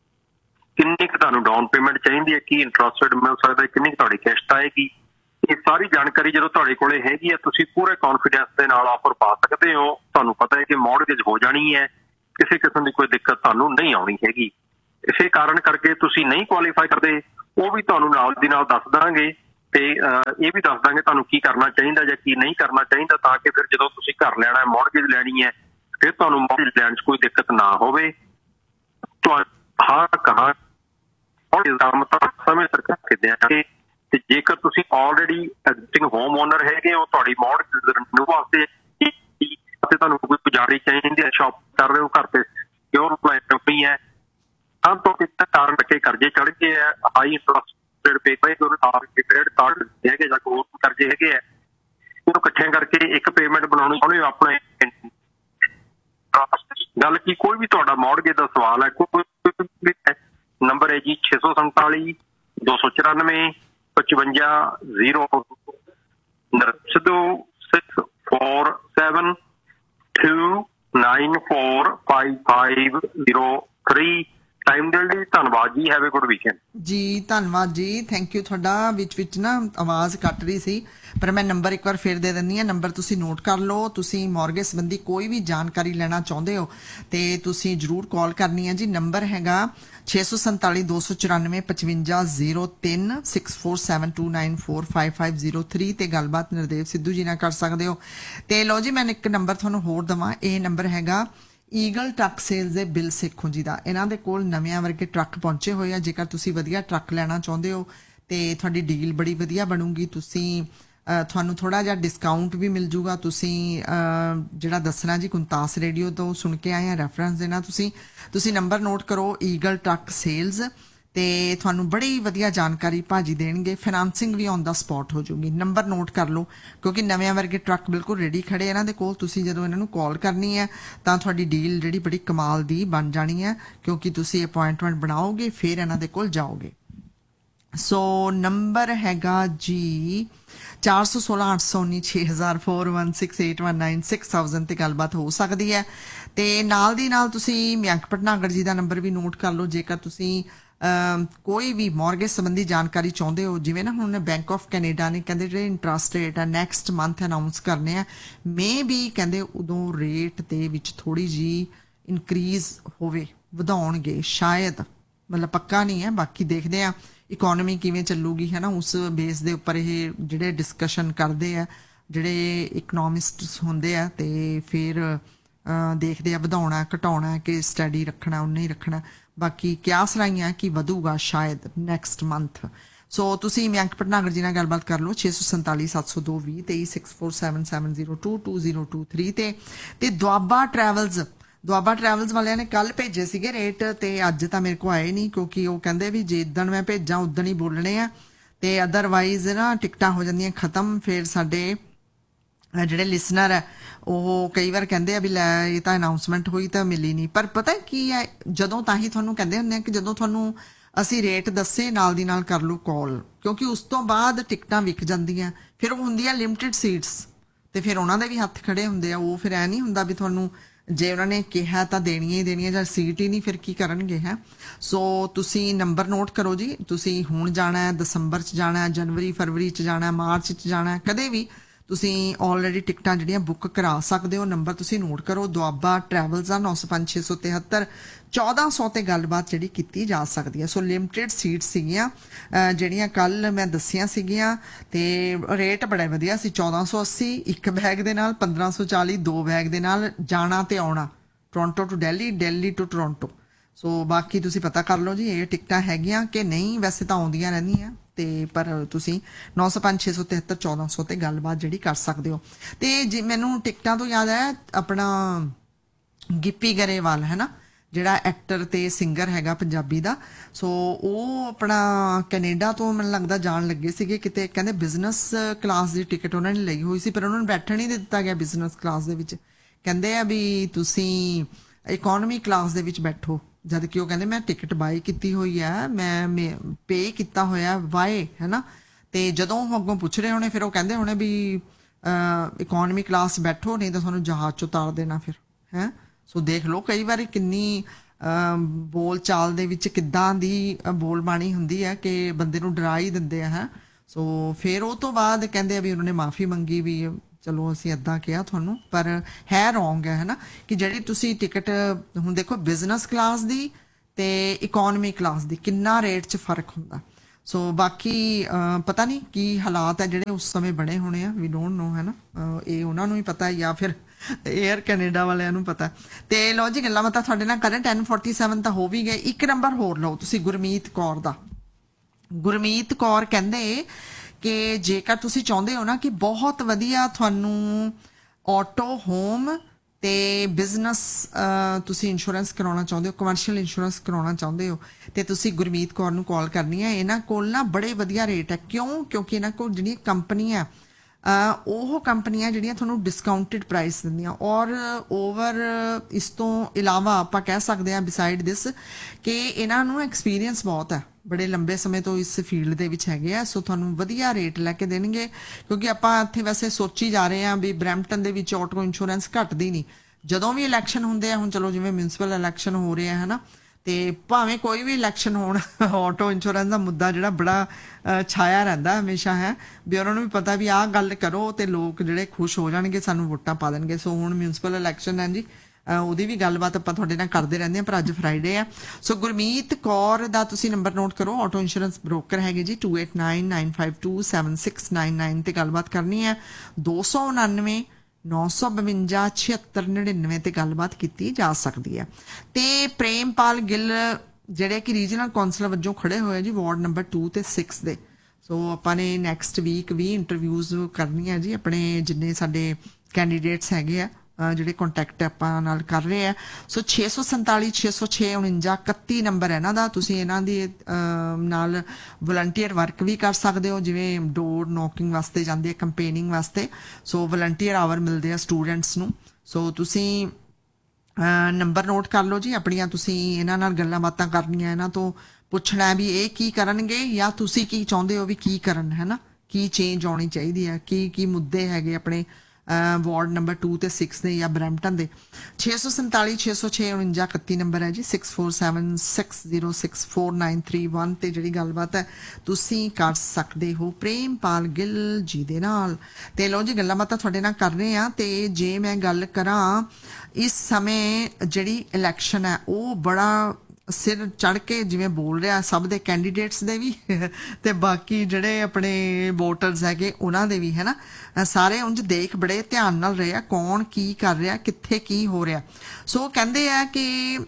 ਕਿੰਨੀ ਕੁ ਤੁਹਾਨੂੰ ਡਾਊਨ ਪੇਮੈਂਟ ਚਾਹੀਦੀ ਹੈ, ਕੀ ਇੰਟਰਸਟ ਰੇਟ ਮਿਲ ਸਕਦਾ, ਕਿੰਨੀ ਕੁ ਤੁਹਾਡੀ ਕਿਸ਼ਤ ਆਏਗੀ। ਇਹ ਸਾਰੀ ਜਾਣਕਾਰੀ ਜਦੋਂ ਤੁਹਾਡੇ ਕੋਲੇ ਹੈਗੀ ਹੈ, ਤੁਸੀਂ ਪੂਰੇ ਕੌਨਫੀਡੈਂਸ ਦੇ ਨਾਲ ਆਫਰ ਪਾ ਸਕਦੇ ਹੋ। ਤੁਹਾਨੂੰ ਪਤਾ ਹੈ ਕਿ ਮੌਰਗੇਜ ਹੋ ਜਾਣੀ ਹੈ, ਕਿਸੇ ਕਿਸਮ ਦੀ ਕੋਈ ਦਿੱਕਤ ਤੁਹਾਨੂੰ ਨਹੀਂ ਆਉਣੀ ਹੈਗੀ। ਇਸੇ ਕਾਰਨ ਕਰਕੇ ਤੁਸੀਂ ਨਹੀਂ ਕੁਆਲੀਫਾਈ ਕਰਦੇ, ਉਹ ਵੀ ਤੁਹਾਨੂੰ ਨਾਲ ਦੀ ਨਾਲ ਦੱਸ ਦਾਂਗੇ ਤੇ ਇਹ ਵੀ ਦੱਸ ਦਾਂਗੇ ਤੁਹਾਨੂੰ ਕੀ ਕਰਨਾ ਚਾਹੀਦਾ ਜਾਂ ਕੀ ਨਹੀਂ ਕਰਨਾ ਚਾਹੀਦਾ, ਤਾਂ ਕਿ ਫਿਰ ਜਦੋਂ ਤੁਸੀਂ ਘਰ ਲੈਣਾ, ਮੌਰਗੇਜ ਲੈਣੀ ਹੈ, ਫਿਰ ਤੁਹਾਨੂੰ ਮੌਰਗੇਜ ਲੈਣ 'ਚ ਕੋਈ ਦਿੱਕਤ ਨਾ ਹੋਵੇ। ਹਾਂ ਕਹਾਂ ਸਮੇਂ ਸਰਕਾਰ ਕਿੱਦਾਂ ਤੇ ਜੇਕਰ ਤੁਸੀਂ ਆਲਰੇਡੀ ਐਗਜ਼ਿਸਟਿੰਗ ਹੋਮ ਓਨਰ ਹੈਗੇ ਹੋ, ਤੁਹਾਡੀ ਮੌਰਗੇਜ ਰਿਨਿਊ ਵਾਸਤੇ ਤੁਹਾਨੂੰ ਕੋਈ ਗੁਜ਼ਾਰਿਸ਼ ਚਾਹੀਦੀ ਹੈ, ਸ਼ਾਪ ਕਰ ਰਹੇ ਹੋ, ਘਰ ਤੇ ਕਿਉਰ ਪਈ ਹੈ, ਸਭ ਤੋਂ ਕਿਤੇ ਕਾਰਨ ਰੱਖੇ ਕਰਜ਼ੇ ਚੜ੍ਹ ਗਏ ਹੈ, ਹਾਈ ਇੰਟਰਸਟ ਪੇ ਪਏ, ਕ੍ਰੈਡਿਟ ਕਾਰਡ ਹੈਗੇ ਜਾਂ ਹੋਰ ਕਰਜ਼ੇ ਹੈਗੇ ਆ, ਉਹਨੂੰ ਇਕੱਠਿਆਂ ਕਰਕੇ ਇੱਕ ਪੇਮੈਂਟ ਬਣਾਉਣੀ ਚਾਹੁੰਦੇ ਹੋ ਆਪਣੇ। ਗੱਲ ਕੀ ਕੋਈ ਵੀ ਤੁਹਾਡਾ ਮੌਰਗੇਜ ਦਾ ਸਵਾਲ ਹੈ, ਕੋਈ ਵੀ ਨੰਬਰ ਹੈ ਜੀ ਛੇ ਸੌ ਸੰਤਾਲੀ ਦੋ ਸੌ ਚੁਰਾਨਵੇਂ ਪਚਵੰਜਾ zero Sidhu six four seven to nine four five five zero three. Time ਦੇ ਲਈ ਧੰਨਵਾਦ ਜੀ, ਹੈਵ ਅ ਗੁੱਡ ਵੀਕਐਂਡ ਜੀ। ਧੰਨਵਾਦ ਜੀ, ਥੈਂਕ ਯੂ ਤੁਹਾਡਾ। ਵਿੱਚ ਵਿੱਚ ਨਾ ਆਵਾਜ਼ ਕੱਟ ਰਹੀ ਸੀ, ਪਰ ਮੈਂ ਨੰਬਰ ਇੱਕ ਵਾਰ ਫਿਰ ਦੇ ਦਿੰਦੀ ਹਾਂ। ਨੰਬਰ ਤੁਸੀਂ ਨੋਟ ਕਰ ਲਓ। ਤੁਸੀਂ ਮੌਰਗੇਜ ਸੰਬੰਧੀ ਕੋਈ ਵੀ ਜਾਣਕਾਰੀ ਲੈਣਾ ਚਾਹੁੰਦੇ ਹੋ ਤੇ ਤੁਸੀਂ ਜ਼ਰੂਰ ਕਾਲ ਕਰਨੀ ਹੈ ਜੀ। ਨੰਬਰ ਹੈਗਾ ਛੇ ਸੌ ਸੰਤਾਲੀ ਦੋ ਸੌ ਚੁਰਾਨਵੇਂ ਪਚਵੰਜਾ ਜ਼ੀਰੋ ਤਿੰਨ six four seven to nine four five five zero three ਤੇ ਗੱਲਬਾਤ ਨਰਦੇਵ ਸਿੱਧੂ ਜੀ ਨਾਲ ਕਰ ਸਕਦੇ ਹੋ। ਤੇ ਲਓ ਜੀ, ਮੈਂ ਇੱਕ ਨੰਬਰ ਤੁਹਾਨੂੰ ਹੋਰ ਦੇਵਾਂ। ਇਹ ਨੰਬਰ ਹੈਗਾ ਈਗਲ ਟਰੱਕ ਸੇਲਸ ਦੇ ਬਿਲ ਸੇਖੋਂ ਜੀ ਦਾ। ਇਹਨਾਂ ਦੇ ਕੋਲ ਨਵਿਆਂ ਵਰਗੇ ਟਰੱਕ ਪਹੁੰਚੇ ਹੋਏ ਆ। ਜੇਕਰ ਤੁਸੀਂ ਵਧੀਆ ਟਰੱਕ ਲੈਣਾ ਚਾਹੁੰਦੇ ਹੋ ਤੇ ਤੁਹਾਡੀ ਡੀਲ ਬੜੀ ਵਧੀਆ ਬਣੂਗੀ, ਤੁਸੀਂ ਤੁਹਾਨੂੰ ਥੋੜਾ ਜਿਹਾ ਡਿਸਕਾਊਂਟ ਵੀ ਮਿਲ ਜੂਗਾ। ਤੁਸੀਂ ਜਿਹੜਾ ਦੱਸਣਾ ਜੀ ਗੁਣਤਾਸ ਰੇਡੀਓ ਤੋਂ ਸੁਣ ਕੇ ਆਏ ਆ, ਰੈਫਰੈਂਸ ਦੇਣਾ ਤੁਸੀਂ ਤੁਸੀਂ ਨੰਬਰ ਨੋਟ ਕਰੋ, ਈਗਲ ਟਰੱਕ ਸੇਲਸ, ਤੇ ਤੁਹਾਨੂੰ ਬੜੀ ਵਧੀਆ ਜਾਣਕਾਰੀ ਭਾਜੀ ਦੇਣਗੇ। ਫਾਈਨਾਂਸਿੰਗ ਵੀ ਔਨ ਦਾ ਸਪੌਟ ਹੋ ਜੂਗੀ। ਨੰਬਰ ਨੋਟ ਕਰ ਲਓ, ਕਿਉਂਕਿ ਨਵੇਂ ਵਰਗੇ ਟਰੱਕ ਬਿਲਕੁਲ ਰੈਡੀ ਖੜੇ ਇਹਨਾਂ ਦੇ ਕੋਲ। ਤੁਸੀਂ ਜਦੋਂ ਇਹਨਾਂ ਨੂੰ ਕਾਲ ਕਰਨੀ ਹੈ ਤਾਂ ਤੁਹਾਡੀ ਡੀਲ ਜਿਹੜੀ ਬੜੀ ਕਮਾਲ ਦੀ ਬਣ ਜਾਣੀ ਹੈ, ਕਿਉਂਕਿ ਤੁਸੀਂ ਅਪੁਆਇੰਟਮੈਂਟ ਬਣਾਓਗੇ ਫਿਰ ਇਹਨਾਂ ਦੇ ਕੋਲ ਜਾਓਗੇ। ਸੋ ਨੰਬਰ ਹੈਗਾ ਜੀ ਚਾਰ ਸੌ ਸੋਲਾਂ ਅੱਠ ਸੌ ਉੱਨੀ ਛੇ ਹਜ਼ਾਰ four one six eight one nine six thousand ਤੇ ਗੱਲਬਾਤ ਹੋ ਸਕਦੀ ਹੈ। ਤੇ ਨਾਲ ਦੀ ਨਾਲ ਤੁਸੀਂ ਮਯੰਕ ਭਟਨਾਗਰ ਜੀ ਦਾ ਨੰਬਰ ਵੀ ਨੋਟ ਕਰ ਲਓ ਜੇਕਰ ਤੁਸੀਂ ਕੋਈ ਵੀ ਮੌਰਗੇਜ ਸੰਬੰਧੀ ਜਾਣਕਾਰੀ ਚਾਹੁੰਦੇ ਹੋ। ਜਿਵੇਂ ਨਾ ਹੁਣ ਬੈਂਕ ਆਫ ਕੈਨੇਡਾ ਨੇ ਕਹਿੰਦੇ ਜਿਹੜੇ ਇੰਟਰਸਟ ਰੇਟ ਆ ਨੈਕਸਟ ਮੰਥ ਅਨਾਉਂਸ ਕਰਨੇ ਆ, ਮੇ ਵੀ ਕਹਿੰਦੇ ਉਦੋਂ ਰੇਟ ਦੇ ਵਿੱਚ ਥੋੜੀ ਜੀ ਇਨਕਰੀਜ਼ ਹੋਵੇ, ਵਧਾਉਣਗੇ ਸ਼ਾਇਦ, ਮਤਲਬ ਪੱਕਾ ਨਹੀਂ ਹੈ, ਬਾਕੀ ਦੇਖਦੇ ਆ ਇਕੋਨਮੀ ਕਿਵੇਂ ਚੱਲੂਗੀ ਹੈ ਨਾ, ਉਸ ਬੇਸ ਦੇ ਉੱਪਰ ਇਹ ਜਿਹੜੇ ਡਿਸਕਸ਼ਨ ਕਰਦੇ ਆ ਜਿਹੜੇ ਇਕਨੋਮਿਸਟਸ ਹੁੰਦੇ ਆ ਤੇ ਫਿਰ ਦੇਖਦੇ ਆ ਵਧਾਉਣਾ ਘਟਾਉਣਾ ਕਿ ਸਟੱਡੀ ਰੱਖਣਾ ਉਨਾ ਹੀ ਰੱਖਣਾ। ਬਾਕੀ ਕਿਆਸ ਲਾਈਆਂ ਕਿ ਵਧੂਗਾ ਸ਼ਾਇਦ ਨੈਕਸਟ ਮੰਥ। ਸੋ ਤੁਸੀਂ ਮਯੰਕ ਭਟਨਾਗਰ ਜੀ ਨਾਲ ਗੱਲਬਾਤ ਕਰ ਲਓ ਛੇ ਸੌ ਸੰਤਾਲੀ ਸੱਤ ਸੌ ਦੋ ਵੀਹ ਤੇਈ six four seven seven zero two two zero two three ਤੇ ਤੇ ਦੁਆਬਾ ਟਰੈਵਲਸ ਦੁਆਬਾ ਟਰੈਵਲਸ ਵਾਲਿਆਂ ਨੇ ਕੱਲ ਭੇਜੇ ਸੀਗੇ ਰੇਟ ਤੇ ਅੱਜ ਤਾਂ ਮੇਰੇ ਕੋਲ ਆਏ ਨਹੀਂ, ਕਿਉਂਕਿ ਉਹ ਕਹਿੰਦੇ ਵੀ ਜਿੱਦਣ ਮੈਂ ਭੇਜਾਂ ਉਦਣ ਹੀ ਬੋਲਣੇ ਆ ਤੇ ਅਦਰਵਾਈਜ਼ ਨਾ ਟਿਕਟਾਂ ਹੋ ਜਾਂਦੀਆਂ ਖਤਮ। ਫਿਰ ਸਾਡੇ ਜਿਹੜੇ ਲਿਸਨਰ ਹੈ ਉਹ ਕਈ ਵਾਰ ਕਹਿੰਦੇ ਆ ਵੀ ਲੈ ਇਹ ਤਾਂ ਅਨਾਉਂਸਮੈਂਟ ਹੋਈ ਤਾਂ ਮਿਲੀ ਨਹੀਂ। ਪਰ ਪਤਾ ਕੀ ਹੈ, ਜਦੋਂ ਤਾਂ ਹੀ ਤੁਹਾਨੂੰ ਕਹਿੰਦੇ ਹੁੰਦੇ ਆ ਕਿ ਜਦੋਂ ਤੁਹਾਨੂੰ ਅਸੀਂ ਰੇਟ ਦੱਸੇ ਨਾਲ ਦੀ ਨਾਲ ਕਰ ਲਓ ਕਾਲ, ਕਿਉਂਕਿ ਉਸ ਤੋਂ ਬਾਅਦ ਟਿਕਟਾਂ ਵਿਕ ਜਾਂਦੀਆਂ, ਫਿਰ ਉਹ ਹੁੰਦੀਆਂ ਲਿਮਟਿਡ ਸੀਟਸ ਤੇ ਫਿਰ ਉਹਨਾਂ ਦੇ ਵੀ ਹੱਥ ਖੜੇ ਹੁੰਦੇ ਆ। ਉਹ ਫਿਰ ਐ ਨਹੀਂ ਹੁੰਦਾ ਵੀ ਤੁਹਾਨੂੰ ਜੇ ਉਹਨਾਂ ਨੇ ਕਿਹਾ ਤਾਂ ਦੇਣੀਆਂ ਹੀ ਦੇਣੀਆਂ, ਜਾਂ ਸੀਟ ਹੀ ਨਹੀਂ ਫਿਰ ਕੀ ਕਰਨਗੇ ਹੈ। ਸੋ ਤੁਸੀਂ ਨੰਬਰ ਨੋਟ ਕਰੋ ਜੀ, ਤੁਸੀਂ ਹੁਣ ਜਾਣਾ ਹੈ, ਦਸੰਬਰ 'ਚ ਜਾਣਾ ਹੈ, ਜਨਵਰੀ ਫਰਵਰੀ 'ਚ ਜਾਣਾ, ਮਾਰਚ 'ਚ ਜਾਣਾ, ਕਦੇ ਵੀ ਤੁਸੀਂ ਆਲਰੇਡੀ ਟਿਕਟਾਂ ਜਿਹੜੀਆਂ ਬੁੱਕ ਕਰਾ ਸਕਦੇ ਹੋ। ਨੰਬਰ ਤੁਸੀਂ ਨੋਟ ਕਰੋ, ਦੁਆਬਾ ਟਰੈਵਲਸ ਦਾ ਨੌ ਸੌ ਪੰਜ ਛੇ ਸੌ ਤਿਹੱਤਰ ਚੌਦਾਂ ਸੌ ਤੇ ਗੱਲਬਾਤ ਜਿਹੜੀ ਕੀਤੀ ਜਾ ਸਕਦੀ ਹੈ। ਸੋ ਲਿਮਟਿਡ ਸੀਟ ਸੀਗੀਆਂ ਜਿਹੜੀਆਂ ਕੱਲ ਮੈਂ ਦੱਸੀਆਂ ਸੀਗੀਆਂ ਤੇ ਰੇਟ ਬੜਾ ਵਧੀਆ ਸੀ, ਚੌਦਾਂ ਸੌ ਅੱਸੀ ਇੱਕ ਬੈਗ ਦੇ ਨਾਲ, ਪੰਦਰਾਂ ਸੌ ਚਾਲੀ ਦੋ ਬੈਗ ਦੇ ਨਾਲ, ਜਾਣਾ ਤੇ ਆਉਣਾ Toronto to Delhi, Delhi to Toronto. ਸੋ ਬਾਕੀ ਤੁਸੀਂ ਪਤਾ ਕਰ ਲਓ ਜੀ ਇਹ ਟਿਕਟਾਂ ਹੈਗੀਆਂ ਕਿ ਨਹੀਂ, ਵੈਸੇ ਤਾਂ ਆਉਂਦੀਆਂ ਰਹਿੰਦੀਆਂ ਤੇ ਪਰ ਤੁਸੀਂ ਨੌ ਸੌ ਪੰਜ ਛੇ ਸੌ ਤਿਹੱਤਰ ਚੌਦਾਂ ਸੌ ਤੇ ਗੱਲਬਾਤ ਜਿਹੜੀ ਕਰ ਸਕਦੇ ਹੋ। ਤੇ ਜੇ ਮੈਨੂੰ ਟਿਕਟਾਂ ਤੋਂ ਯਾਦ ਆਇਆ ਆਪਣਾ ਗਿੱਪੀ ਗਰੇਵਾਲ ਹੈ ਨਾ, ਜਿਹੜਾ ਐਕਟਰ ਤੇ ਸਿੰਗਰ ਹੈਗਾ ਪੰਜਾਬੀ ਦਾ, ਸੋ ਉਹ ਆਪਣਾ ਕੈਨੇਡਾ ਤੋਂ ਮੈਨੂੰ ਲੱਗਦਾ ਜਾਣ ਲੱਗੇ ਸੀਗੇ ਕਿਤੇ, ਕਹਿੰਦੇ ਬਿਜ਼ਨਸ ਕਲਾਸ ਦੀ ਟਿਕਟ ਉਹਨਾਂ ਨੇ ਲਈ ਹੋਈ ਸੀ ਪਰ ਉਹਨਾਂ ਨੂੰ ਬੈਠਣ ਨਹੀਂ ਦਿੱਤਾ ਗਿਆ ਬਿਜ਼ਨਸ ਕਲਾਸ ਦੇ ਵਿੱਚ। ਕਹਿੰਦੇ ਆ ਵੀ ਤੁਸੀਂ ਇਕੋਨਮੀ ਕਲਾਸ ਦੇ ਵਿੱਚ ਬੈਠੋ, ਜਦ ਕਿ ਉਹ ਕਹਿੰਦੇ ਮੈਂ ਟਿਕਟ ਬਾਈ ਕੀਤੀ ਹੋਈ ਹੈ, ਮੈਂ ਪੇ ਕੀਤਾ ਹੋਇਆ ਵਾਏ ਹੈ ਨਾ। ਤੇ ਜਦੋਂ ਉਹ ਅੱਗੋਂ ਪੁੱਛ ਰਹੇ ਹੋਣੇ ਫਿਰ ਉਹ ਕਹਿੰਦੇ ਹੋਣੇ ਵੀ ਇਕੋਨਮੀ ਕਲਾਸ ਬੈਠੋ ਨਹੀਂ ਤਾਂ ਤੁਹਾਨੂੰ ਜਹਾਜ਼ 'ਚ ਉਤਾਰ ਦੇਣਾ ਫਿਰ ਹੈ। ਸੋ ਦੇਖ ਲਓ ਕਈ ਵਾਰੀ ਕਿੰਨੀ ਬੋਲ ਚਾਲ ਦੇ ਵਿੱਚ ਕਿੱਦਾਂ ਦੀ ਬੋਲ ਬਾਣੀ ਹੁੰਦੀ ਹੈ ਕਿ ਬੰਦੇ ਨੂੰ ਡਰਾ ਹੀ ਦਿੰਦੇ ਆ ਹੈ। ਸੋ ਫਿਰ ਉਹ ਤੋਂ ਬਾਅਦ ਕਹਿੰਦੇ ਆ ਵੀ ਉਹਨਾਂ ਨੇ ਮਾਫੀ ਮੰਗੀ ਵੀ ਚਲੋ ਅਸੀਂ ਇੱਦਾਂ ਕਿਹਾ ਤੁਹਾਨੂੰ, ਪਰ ਹੈ ਰੋਂਗ ਹੈ ਨਾ ਕਿ ਜਿਹੜੀ ਤੁਸੀਂ ਟਿਕਟ ਹੁਣ ਦੇਖੋ ਬਿਜ਼ਨਸ ਕਲਾਸ ਦੀ ਤੇ ਇਕੋਨਮੀ ਕਲਾਸ ਦੀ ਕਿੰਨਾ ਰੇਟ 'ਚ ਫਰਕ ਹੁੰਦਾ। ਸੋ ਬਾਕੀ ਪਤਾ ਨਹੀਂ ਕੀ ਹਾਲਾਤ ਹੈ ਜਿਹੜੇ ਉਸ ਸਮੇਂ ਬਣੇ ਹੋਣੇ ਆ, ਵੀ ਡੋਂਟ ਨੋ ਹੈ ਨਾ, ਇਹ ਉਹਨਾਂ ਨੂੰ ਹੀ ਪਤਾ ਜਾਂ ਫਿਰ ਏਅਰ ਕੈਨੇਡਾ ਵਾਲਿਆਂ ਨੂੰ ਪਤਾ। ਤੇ ਲਓ ਜੀ ਗੱਲਾਂ ਬਾਤਾਂ ਤੁਹਾਡੇ ਨਾਲ ਕਰਨ, ਟੈਨ ਫੋਰਟੀ ਸੈਵਨ ਤਾਂ ਹੋ ਵੀ ਗਏ। ਇੱਕ ਨੰਬਰ ਹੋਰ ਲਓ ਤੁਸੀਂ ਗੁਰਮੀਤ ਕੌਰ ਦਾ। ਗੁਰਮੀਤ ਕੌਰ ਕਹਿੰਦੇ ਕਿ ਜੇਕਰ ਤੁਸੀਂ ਚਾਹੁੰਦੇ ਹੋ ਨਾ ਕਿ ਬਹੁਤ ਵਧੀਆ ਤੁਹਾਨੂੰ ਆਟੋ ਹੋਮ ਤੇ ਬਿਜ਼ਨਸ ਤੁਸੀਂ ਇੰਸ਼ੋਰੈਂਸ ਕਰਾਉਣਾ ਚਾਹੁੰਦੇ ਹੋ, ਕਮਰਸ਼ੀਅਲ ਇੰਸ਼ੋਰੈਂਸ ਕਰਾਉਣਾ ਚਾਹੁੰਦੇ ਹੋ ਤੇ ਤੁਸੀਂ ਗੁਰਮੀਤ ਕੌਰ ਨੂੰ ਕਾਲ ਕਰਨੀ ਹੈ। ਇਹਨਾਂ ਕੋਲ ਨਾ ਬੜੇ ਵਧੀਆ ਰੇਟ ਹੈ। ਕਿਉਂ? ਕਿਉਂਕਿ ਇਹਨਾਂ ਕੋਲ ਜਿਹੜੀਆਂ ਕੰਪਨੀਆਂ ਉਹ ਕੰਪਨੀਆਂ ਜਿਹੜੀਆਂ ਤੁਹਾਨੂੰ ਡਿਸਕਾਊਂਟਡ ਪ੍ਰਾਈਸ ਦਿੰਦੀਆਂ, ਔਰ ਓਵਰ ਇਸ ਤੋਂ ਇਲਾਵਾ ਆਪਾਂ ਕਹਿ ਸਕਦੇ ਹਾਂ ਬਿਸਾਈਡ ਦਿਸ ਕਿ ਇਹਨਾਂ ਨੂੰ ਐਕਸਪੀਰੀਅੰਸ ਬਹੁਤ ਹੈ, ਬੜੇ ਲੰਬੇ ਸਮੇਂ ਤੋਂ ਇਸ ਫੀਲਡ ਦੇ ਵਿੱਚ ਹੈਗੇ ਆ। ਸੋ ਤੁਹਾਨੂੰ ਵਧੀਆ ਰੇਟ ਲੈ ਕੇ ਦੇਣਗੇ, ਕਿਉਂਕਿ ਆਪਾਂ ਇੱਥੇ ਵੈਸੇ ਸੋਚੀ ਜਾ ਰਹੇ ਹਾਂ ਵੀ ਬਰੈਂਪਟਨ ਦੇ ਵਿੱਚ ਆਟੋ ਇੰਸ਼ੋਰੈਂਸ ਘਟਦੀ ਨਹੀਂ। ਜਦੋਂ ਵੀ ਇਲੈਕਸ਼ਨ ਹੁੰਦੇ ਆ, ਹੁਣ ਚਲੋ ਜਿਵੇਂ ਮਿਊਨਿਸਪਲ ਇਲੈਕਸ਼ਨ ਹੋ ਰਹੇ ਆ ਹੈ ਨਾ, ਤੇ ਭਾਵੇਂ ਕੋਈ ਵੀ ਇਲੈਕਸ਼ਨ ਹੋਣ ਆਟੋ ਇੰਸ਼ੋਰੈਂਸ ਦਾ ਮੁੱਦਾ ਜਿਹੜਾ ਬੜਾ ਛਾਇਆ ਰਹਿੰਦਾ ਹਮੇਸ਼ਾ ਹੈ, ਵੀ ਉਹਨਾਂ ਨੂੰ ਵੀ ਪਤਾ ਵੀ ਆਹ ਗੱਲ ਕਰੋ ਤੇ ਲੋਕ ਜਿਹੜੇ ਖੁਸ਼ ਹੋ ਜਾਣਗੇ, ਸਾਨੂੰ ਵੋਟਾਂ ਪਾ ਦੇਣਗੇ। ਸੋ ਹੁਣ ਮਿਊਨਿਸਪਲ ਇਲੈਕਸ਼ਨ ਹੈ ਜੀ, ਉਹਦੀ ਵੀ ਗੱਲਬਾਤ ਆਪਾਂ ਤੁਹਾਡੇ ਨਾਲ ਕਰਦੇ ਰਹਿੰਦੇ ਹਾਂ, ਪਰ ਅੱਜ ਫਰਾਈਡੇ ਆ। ਸੋ ਗੁਰਮੀਤ ਕੌਰ ਦਾ ਤੁਸੀਂ ਨੰਬਰ ਨੋਟ ਕਰੋ, ਆਟੋ ਇੰਸ਼ੋਰੈਂਸ ਬ੍ਰੋਕਰ ਹੈਗੇ ਜੀ to eight nine nine five to seven six nine nine ਤੇ ਗੱਲਬਾਤ ਕਰਨੀ ਹੈ। ਦੋ ਸੌ ਉਨਾਨਵੇਂ ਨੌ ਸੌ ਬਵੰਜਾ ਛਿਅੱਤਰ ਨੜਿਨਵੇਂ ਤੇ ਗੱਲਬਾਤ ਕੀਤੀ ਜਾ ਸਕਦੀ ਹੈ। ਤੇ ਪ੍ਰੇਮਪਾਲ ਗਿੱਲ ਜਿਹੜੇ ਕਿ ਰੀਜਨਲ ਕੌਂਸਲਰ ਵਜੋਂ ਖੜੇ ਹੋਏ ਜੀ ਵਾਰਡ ਨੰਬਰ ਟੂ ਤੇ ਸਿਕਸ ਦੇ। ਸੋ ਆਪਾਂ ਨੇ ਨੈਕਸਟ ਵੀਕ ਵੀ ਇੰਟਰਵਿਊਜ਼ ਕਰਨੀਆਂ ਜੀ, ਆਪਣੇ ਜਿੰਨੇ ਸਾਡੇ ਕੈਂਡੀਡੇਟਸ ਹੈਗੇ ਆ ਜਿਹੜੇ ਕੰਟੈਕਟ ਆਪਾਂ ਨਾਲ ਕਰ ਰਹੇ ਆ। ਸੋ ਛੇ ਸੌ ਸੰਤਾਲੀ ਛੇ ਸੌ ਛੇ ਉਣੰਜਾ ਇਕੱਤੀ ਨੰਬਰ ਇਹਨਾਂ ਦਾ, ਤੁਸੀਂ ਇਹਨਾਂ ਦੀ ਨਾਲ ਵਲੰਟੀਅਰ ਵਰਕ ਵੀ ਕਰ ਸਕਦੇ ਹੋ, ਜਿਵੇਂ ਡੋਰ ਨੋਕਿੰਗ ਵਾਸਤੇ ਜਾਂਦੇ ਆ, ਕੰਪੇਨਿੰਗ ਵਾਸਤੇ। ਸੋ ਵਲੰਟੀਅਰ ਆਵਰ ਮਿਲਦੇ ਆ ਸਟੂਡੈਂਟਸ ਨੂੰ। ਸੋ ਤੁਸੀਂ ਨੰਬਰ ਨੋਟ ਕਰ ਲਓ ਜੀ ਆਪਣੀਆਂ, ਤੁਸੀਂ ਇਹਨਾਂ ਨਾਲ ਗੱਲਾਂ ਬਾਤਾਂ ਕਰਨੀਆਂ, ਇਹਨਾਂ ਤੋਂ ਪੁੱਛਣਾ ਵੀ ਇਹ ਕੀ ਕਰਨਗੇ ਜਾਂ ਤੁਸੀਂ ਕੀ ਚਾਹੁੰਦੇ ਹੋ ਵੀ ਕੀ ਕਰਨ ਹੈ ਨਾ, ਕੀ ਚੇਂਜ ਆਉਣੀ ਚਾਹੀਦੀ ਹੈ, ਕੀ ਕੀ ਮੁੱਦੇ ਹੈਗੇ ਆਪਣੇ ਵਾਰਡ ਨੰਬਰ ਟੂ ਤੇ ਸਿਕਸ ਦੇ ਜਾਂ ਬਰੈਂਪਟਨ ਦੇ। ਛੇ ਸੌ ਸੰਤਾਲੀ ਛੇ ਸੌ ਛੇ ਉਣੰਜਾ ਇਕੱਤੀ ਨੰਬਰ ਹੈ ਜੀ, six four seven six zero six four nine three one ਤੇ ਜਿਹੜੀ ਗੱਲਬਾਤ ਹੈ ਤੁਸੀਂ ਕਰ ਸਕਦੇ ਹੋ ਪ੍ਰੇਮਪਾਲ ਗਿੱਲ ਜੀ ਦੇ ਨਾਲ। ਤੇ ਲਓ ਜੀ ਗੱਲਾਂ ਬਾਤਾਂ ਤੁਹਾਡੇ ਨਾਲ ਕਰ ਰਹੇ ਆ। ਤੇ ਜੇ ਮੈਂ ਗੱਲ ਕਰਾਂ ਇਸ ਸਮੇਂ ਜਿਹੜੀ ਇਲੈਕਸ਼ਨ ਹੈ ਉਹ ਬੜਾ ਸਿਰ ਚੜ੍ਹ ਕੇ ਜਿਵੇਂ ਬੋਲ ਰਿਹਾ ਸਭ ਦੇ ਕੈਂਡੀਡੇਟਸ ਦੇ ਵੀ ਤੇ ਬਾਕੀ ਜਿਹੜੇ ਆਪਣੇ ਵੋਟਰਸ ਹੈਗੇ ਉਹਨਾਂ ਦੇ ਵੀ, ਹੈ ਨਾ, ਸਾਰੇ ਉਂਝ ਦੇਖ ਬੜੇ ਧਿਆਨ ਨਾਲ ਰਹੇ ਆ ਕੌਣ ਕੀ ਕਰ ਰਿਹਾ, ਕਿੱਥੇ ਕੀ ਹੋ ਰਿਹਾ। ਸੋ ਕਹਿੰਦੇ ਆ ਕਿ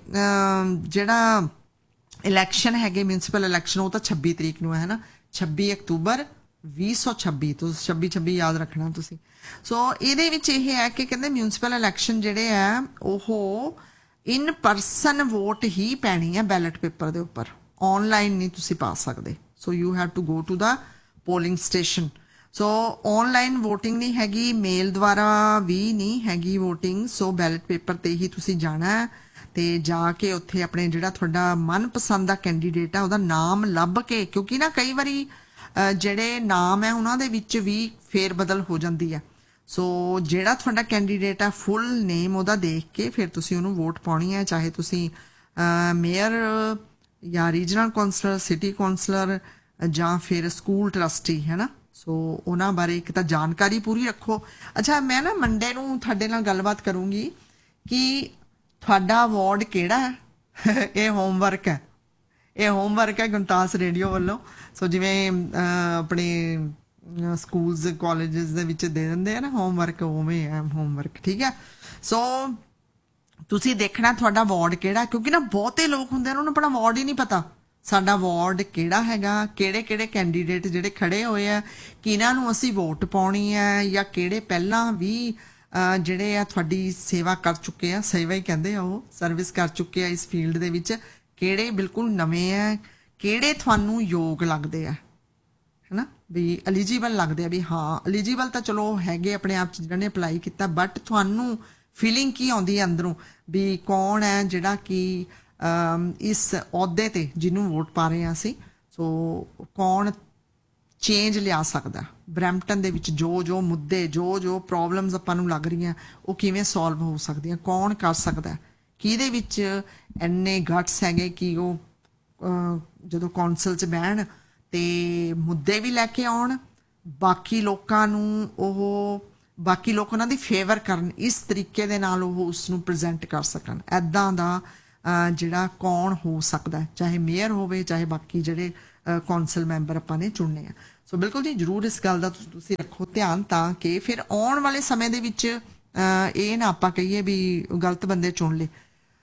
ਜਿਹੜਾ ਇਲੈਕਸ਼ਨ ਹੈਗੇ ਮਿਊਨਿਸਪਲ ਇਲੈਕਸ਼ਨ ਉਹ ਤਾਂ ਛੱਬੀ ਤਰੀਕ ਨੂੰ ਹੈ ਨਾ, ਛੱਬੀ ਅਕਤੂਬਰ ਵੀਹ ਸੌ ਛੱਬੀ ਤੋਂ ਛੱਬੀ ਛੱਬੀ ਯਾਦ ਰੱਖਣਾ ਤੁਸੀਂ। ਸੋ ਇਹਦੇ ਵਿੱਚ ਇਹ ਹੈ ਕਿ ਕਹਿੰਦੇ ਮਿਊਨਿਸਪਲ ਇਲੈਕਸ਼ਨ ਜਿਹੜੇ ਆ ਉਹ ਇਨ ਪਰਸਨ ਵੋਟ ਹੀ ਪੈਣੀ ਹੈ ਬੈਲਟ ਪੇਪਰ ਦੇ ਉੱਪਰ, ਆਨਲਾਈਨ ਨਹੀਂ ਤੁਸੀਂ ਪਾ ਸਕਦੇ। So you have to go to the polling station. So online voting ਨਹੀਂ ਹੈਗੀ, ਮੇਲ ਦੁਆਰਾ ਵੀ ਨਹੀਂ ਹੈਗੀ ਵੋਟਿੰਗ। ਸੋ ਬੈਲਟ ਪੇਪਰ ਤੇ ਹੀ ਤੁਸੀਂ ਜਾਣਾ ਹੈ ਤੇ ਜਾ ਕੇ ਉੱਥੇ ਆਪਣੇ ਜਿਹੜਾ ਤੁਹਾਡਾ ਮਨਪਸੰਦ ਦਾ ਕੈਂਡੀਡੇਟ ਆ ਉਹਦਾ ਨਾਮ ਲੱਭ ਕੇ, ਕਿਉਂਕਿ ਨਾ ਕਈ ਵਾਰੀ ਜਿਹੜੇ ਨਾਮ ਹੈ ਉਹਨਾਂ ਦੇ ਵਿੱਚ ਵੀ ਫੇਰ ਬਦਲ ਹੋ ਜਾਂਦੀ ਹੈ। ਸੋ ਜਿਹੜਾ ਤੁਹਾਡਾ ਕੈਂਡੀਡੇਟ ਆ ਫੁੱਲ ਨੇਮ ਉਹਦਾ ਦੇਖ ਕੇ ਫਿਰ ਤੁਸੀਂ ਉਹਨੂੰ ਵੋਟ ਪਾਉਣੀ ਹੈ, ਚਾਹੇ ਤੁਸੀਂ ਮੇਅਰ ਜਾਂ ਰੀਜਨਲ ਕਾਉਂਸਲਰ, ਸਿਟੀ ਕਾਉਂਸਲਰ ਜਾਂ ਫਿਰ ਸਕੂਲ ਟਰਸਟੀ, ਹੈ ਨਾ। ਸੋ ਉਹਨਾਂ ਬਾਰੇ ਇੱਕ ਤਾਂ ਜਾਣਕਾਰੀ ਪੂਰੀ ਰੱਖੋ। ਅੱਛਾ, ਮੈਂ ਨਾ ਮੰਡੇ ਨੂੰ ਤੁਹਾਡੇ ਨਾਲ ਗੱਲਬਾਤ ਕਰੂੰਗੀ ਕਿ ਤੁਹਾਡਾ ਵਾਰਡ ਕਿਹੜਾ ਹੈ। ਇਹ ਹੋਮਵਰਕ ਹੈ, ਇਹ ਹੋਮਵਰਕ ਹੈ ਗੁਣਤਾਸ ਰੇਡੀਓ ਵੱਲੋਂ। ਸੋ ਜਿਵੇਂ ਆਪਣੇ ਸਕੂਲਸ ਕਾਲਜਸ ਦੇ ਵਿੱਚ ਦੇ ਦਿੰਦੇ ਆ ਨਾ ਹੋਮਵਰਕ, ਉਵੇਂ ਹੈ ਹੋਮਵਰਕ, ਠੀਕ ਹੈ। ਸੋ ਤੁਸੀਂ ਦੇਖਣਾ ਤੁਹਾਡਾ ਵਾਰਡ ਕਿਹੜਾ, ਕਿਉਂਕਿ ਨਾ ਬਹੁਤੇ ਲੋਕ ਹੁੰਦੇ ਉਹਨਾਂ ਨੂੰ ਆਪਣਾ ਵਾਰਡ ਹੀ ਨਹੀਂ ਪਤਾ ਸਾਡਾ ਵਾਰਡ ਕਿਹੜਾ ਹੈਗਾ, ਕਿਹੜੇ ਕਿਹੜੇ ਕੈਂਡੀਡੇਟ ਜਿਹੜੇ ਖੜੇ ਹੋਏ ਆ, ਕਿਹਨਾਂ ਨੂੰ ਅਸੀਂ ਵੋਟ ਪਾਉਣੀ ਹੈ, ਜਾਂ ਕਿਹੜੇ ਪਹਿਲਾਂ ਵੀ ਜਿਹੜੇ ਆ ਤੁਹਾਡੀ ਸੇਵਾ ਕਰ ਚੁੱਕੇ ਆ, ਸੇਵਾ ਹੀ ਕਹਿੰਦੇ ਆ ਉਹ, ਸਰਵਿਸ ਕਰ ਚੁੱਕੇ ਆ ਇਸ ਫੀਲਡ ਦੇ ਵਿੱਚ, ਕਿਹੜੇ ਬਿਲਕੁਲ ਨਵੇਂ ਆ, ਕਿਹੜੇ ਤੁਹਾਨੂੰ ਯੋਗ ਲੱਗਦੇ ਆ, ਹੈ ਨਾ, ਵੀ ਐਲੀਜੀਬਲ ਲੱਗਦੇ ਆ ਵੀ ਹਾਂ ਐਲੀਜੀਬਲ ਤਾਂ ਚਲੋ ਹੈਗੇ ਆਪਣੇ ਆਪ 'ਚ ਜਿਹਨਾਂ ਨੇ ਅਪਲਾਈ ਕੀਤਾ, ਬਟ ਤੁਹਾਨੂੰ ਫੀਲਿੰਗ ਕੀ ਆਉਂਦੀ ਹੈ ਅੰਦਰੋਂ ਵੀ ਕੌਣ ਹੈ ਜਿਹੜਾ ਕਿ ਇਸ ਅਹੁਦੇ ਤੇ ਜਿਹਨੂੰ ਵੋਟ ਪਾ ਰਹੇ ਹਾਂ ਅਸੀਂ, ਸੋ ਕੌਣ ਚੇਂਜ ਲਿਆ ਸਕਦਾ ਬਰੈਂਪਟਨ ਦੇ ਵਿੱਚ, ਜੋ ਜੋ ਮੁੱਦੇ ਜੋ ਜੋ ਪ੍ਰੋਬਲਮਸ ਆਪਾਂ ਨੂੰ ਲੱਗ ਰਹੀਆਂ ਉਹ ਕਿਵੇਂ ਸੋਲਵ ਹੋ ਸਕਦੀਆਂ, ਕੌਣ ਕਰ ਸਕਦਾ, ਕਿਹਦੇ ਵਿੱਚ ਇੰਨੇ ਗਟਸ ਹੈਗੇ ਕਿ ਉਹ ਜਦੋਂ ਕੌਂਸਲ 'ਚ ਬਹਿਣ ਤੇ ਮੁੱਦੇ ਵੀ ਲੈ ਕੇ ਆਉਣ, ਬਾਕੀ ਲੋਕਾਂ ਨੂੰ ਉਹ ਬਾਕੀ ਲੋਕ ਉਹਨਾਂ ਦੀ ਫੇਵਰ ਕਰਨ, ਇਸ ਤਰੀਕੇ ਦੇ ਨਾਲ ਉਹ ਉਸ ਨੂੰ ਪ੍ਰੈਜ਼ੈਂਟ ਕਰ ਸਕਣ। ਇੱਦਾਂ ਦਾ ਜਿਹੜਾ ਕੌਣ ਹੋ ਸਕਦਾ, ਚਾਹੇ ਮੇਅਰ ਹੋਵੇ ਚਾਹੇ ਬਾਕੀ ਜਿਹੜੇ ਕੌਂਸਲ ਮੈਂਬਰ ਆਪਾਂ ਨੇ ਚੁਣਨੇ ਆ। ਸੋ ਬਿਲਕੁਲ ਜੀ ਜ਼ਰੂਰ ਇਸ ਗੱਲ ਦਾ ਤੁਸੀਂ ਰੱਖੋ ਧਿਆਨ, ਤਾਂ ਕਿ ਫਿਰ ਆਉਣ ਵਾਲੇ ਸਮੇਂ ਦੇ ਵਿੱਚ ਇਹ ਨਾ ਆਪਾਂ ਕਹੀਏ ਵੀ ਗਲਤ ਬੰਦੇ ਚੁਣ ਲਏ।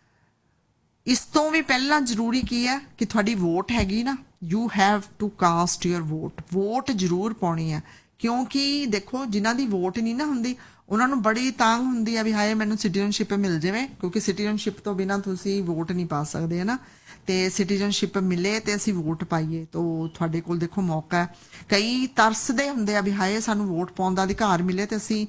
ਇਸ ਤੋਂ ਵੀ ਪਹਿਲਾਂ ਜ਼ਰੂਰੀ ਕੀ ਹੈ ਕਿ ਤੁਹਾਡੀ ਵੋਟ ਹੈਗੀ ਨਾ, you have to caste your vote, vote ਜ਼ਰੂਰ ਪਾਉਣੀ ਹੈ। ਕਿਉਂਕਿ ਦੇਖੋ ਜਿਨ੍ਹਾਂ ਦੀ ਵੋਟ ਨਹੀਂ ਨਾ ਹੁੰਦੀ ਉਹਨਾਂ ਨੂੰ ਬੜੀ ਤਾਂਘ ਹੁੰਦੀ ਆ ਵੀ ਹਾਏ ਮੈਨੂੰ ਸਿਟੀਜ਼ਨਸ਼ਿਪ ਮਿਲ ਜਾਵੇ, ਕਿਉਂਕਿ ਸਿਟੀਜ਼ਨਸ਼ਿਪ ਤੋਂ ਬਿਨਾਂ ਤੁਸੀਂ ਵੋਟ ਨਹੀਂ ਪਾ ਸਕਦੇ, ਹੈ ਨਾ। ਤੇ ਸਿਟੀਜ਼ਨਸ਼ਿਪ ਮਿਲੇ ਤੇ ਅਸੀਂ ਵੋਟ ਪਾਈਏ, ਤਾਂ ਤੁਹਾਡੇ ਕੋਲ ਦੇਖੋ ਮੌਕਾ ਹੈ। ਕਈ ਤਰਸਦੇ ਹੁੰਦੇ ਆ ਵੀ ਹਾਏ ਸਾਨੂੰ ਵੋਟ ਪਾਉਣ ਦਾ ਅਧਿਕਾਰ ਮਿਲੇ ਤੇ ਅਸੀਂ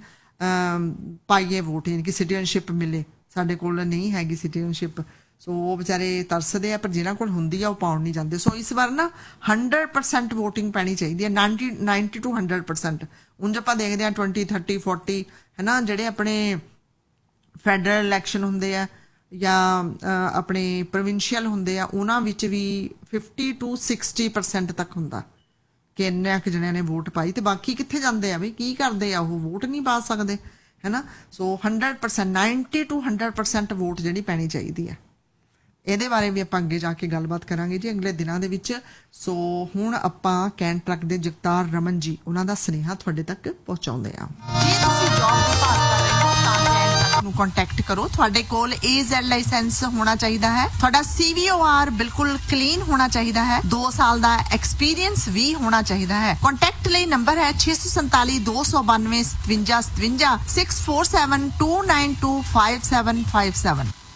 ਪਾਈਏ ਵੋਟ, ਯਾਨੀ ਕਿ ਸਿਟੀਜ਼ਨਸ਼ਿਪ ਮਿਲੇ, ਸਾਡੇ ਕੋਲ ਨਹੀਂ ਹੈਗੀ ਸਿਟੀਜ਼ਨਸ਼ਿਪ। ਸੋ ਉਹ ਵਿਚਾਰੇ ਤਰਸਦੇ ਆ, ਪਰ ਜਿਹਨਾਂ ਕੋਲ ਹੁੰਦੀ ਆ ਉਹ ਪਾਉਣ ਨਹੀਂ ਜਾਂਦੇ। ਸੋ ਇਸ ਵਾਰ ਨਾ ਹੰਡਰਡ ਪਰਸੈਂਟ ਵੋਟਿੰਗ ਪੈਣੀ ਚਾਹੀਦੀ ਹੈ, ninety ninety two hundred percent. ਉਂਝ ਆਪਾਂ ਦੇਖਦੇ ਹਾਂ ਟਵੈਂਟੀ ਥਰਟੀ ਫੋਰਟੀ, ਹੈ ਨਾ, ਜਿਹੜੇ ਆਪਣੇ ਫੈਡਰਲ ਇਲੈਕਸ਼ਨ ਹੁੰਦੇ ਆ ਜਾਂ ਆਪਣੇ ਪ੍ਰੋਵਿੰਸ਼ੀਅਲ ਹੁੰਦੇ ਆ ਉਹਨਾਂ ਵਿੱਚ ਵੀ ਫਿਫਟੀ ਟੂ ਸਿਕਸਟੀ ਪਰਸੈਂਟ ਤੱਕ ਹੁੰਦਾ ਕਿ ਇੰਨੇ ਕੁ ਜਣਿਆਂ ਨੇ ਵੋਟ ਪਾਈ, ਤੇ ਬਾਕੀ ਕਿੱਥੇ ਜਾਂਦੇ ਆ ਵੀ, ਕੀ ਕਰਦੇ ਆ ਉਹ, ਵੋਟ ਨਹੀਂ ਪਾ ਸਕਦੇ, ਹੈ ਨਾ। ਸੋ hundred percent ninety two hundred percent vote ਜਿਹੜੀ ਪੈਣੀ ਚਾਹੀਦੀ ਹੈ। ਇਹਦੇ ਬਾਰੇ ਵੀ ਆਪਾਂ ਅੱਗੇ ਜਾ ਕੇ ਗੱਲਬਾਤ ਕਰਾਂਗੇ ਜੀ ਅਗਲੇ ਦਿਨਾਂ ਦੇ ਵਿੱਚ। ਸੋ ਹੁਣ ਆਪਾਂ ਕੈਂਟ ਟਰੱਕ ਦੇ ਜਗਤਾਰ ਰਮਨ ਜੀ ਉਹਨਾਂ ਦਾ ਸੁਨੇਹਾ ਤੁਹਾਡੇ ਤੱਕ ਪਹੁੰਚਾਉਂਦੇ ਆ। ਜੇ ਤੁਸੀਂ ਜੌਬ ਦੀ ਭਾਲ ਕਰ ਰਹੇ ਹੋ ਤਾਂ ਕੈਂਟ ਟਰੱਕ ਨੂੰ ਕੰਟੈਕਟ ਕਰੋ। ਤੁਹਾਡੇ ਕੋਲ ਏ ਜ਼ੈਡ ਲਾਇਸੈਂਸ ਹੋਣਾ ਚਾਹੀਦਾ ਹੈ, ਤੁਹਾਡਾ ਸੀ ਵੀ ਓ ਆਰ ਬਿਲਕੁਲ ਕਲੀਨ ਹੋਣਾ ਚਾਹੀਦਾ ਹੈ, ਦੋ ਸਾਲ ਦਾ ਐਕਸਪੀਰੀਅੰਸ ਵੀ ਹੋਣਾ ਚਾਹੀਦਾ ਹੈ। ਕੰਟੈਕਟ ਲਈ ਨੰਬਰ ਹੈ ਛੇ ਸੌ ਸੰਤਾਲੀ ਦੋ ਸੌ ਬਾਨਵੇਂ ਸਤਵੰਜਾ ਸਤਵੰਜਾ, six four seven to nine to five seven five seven.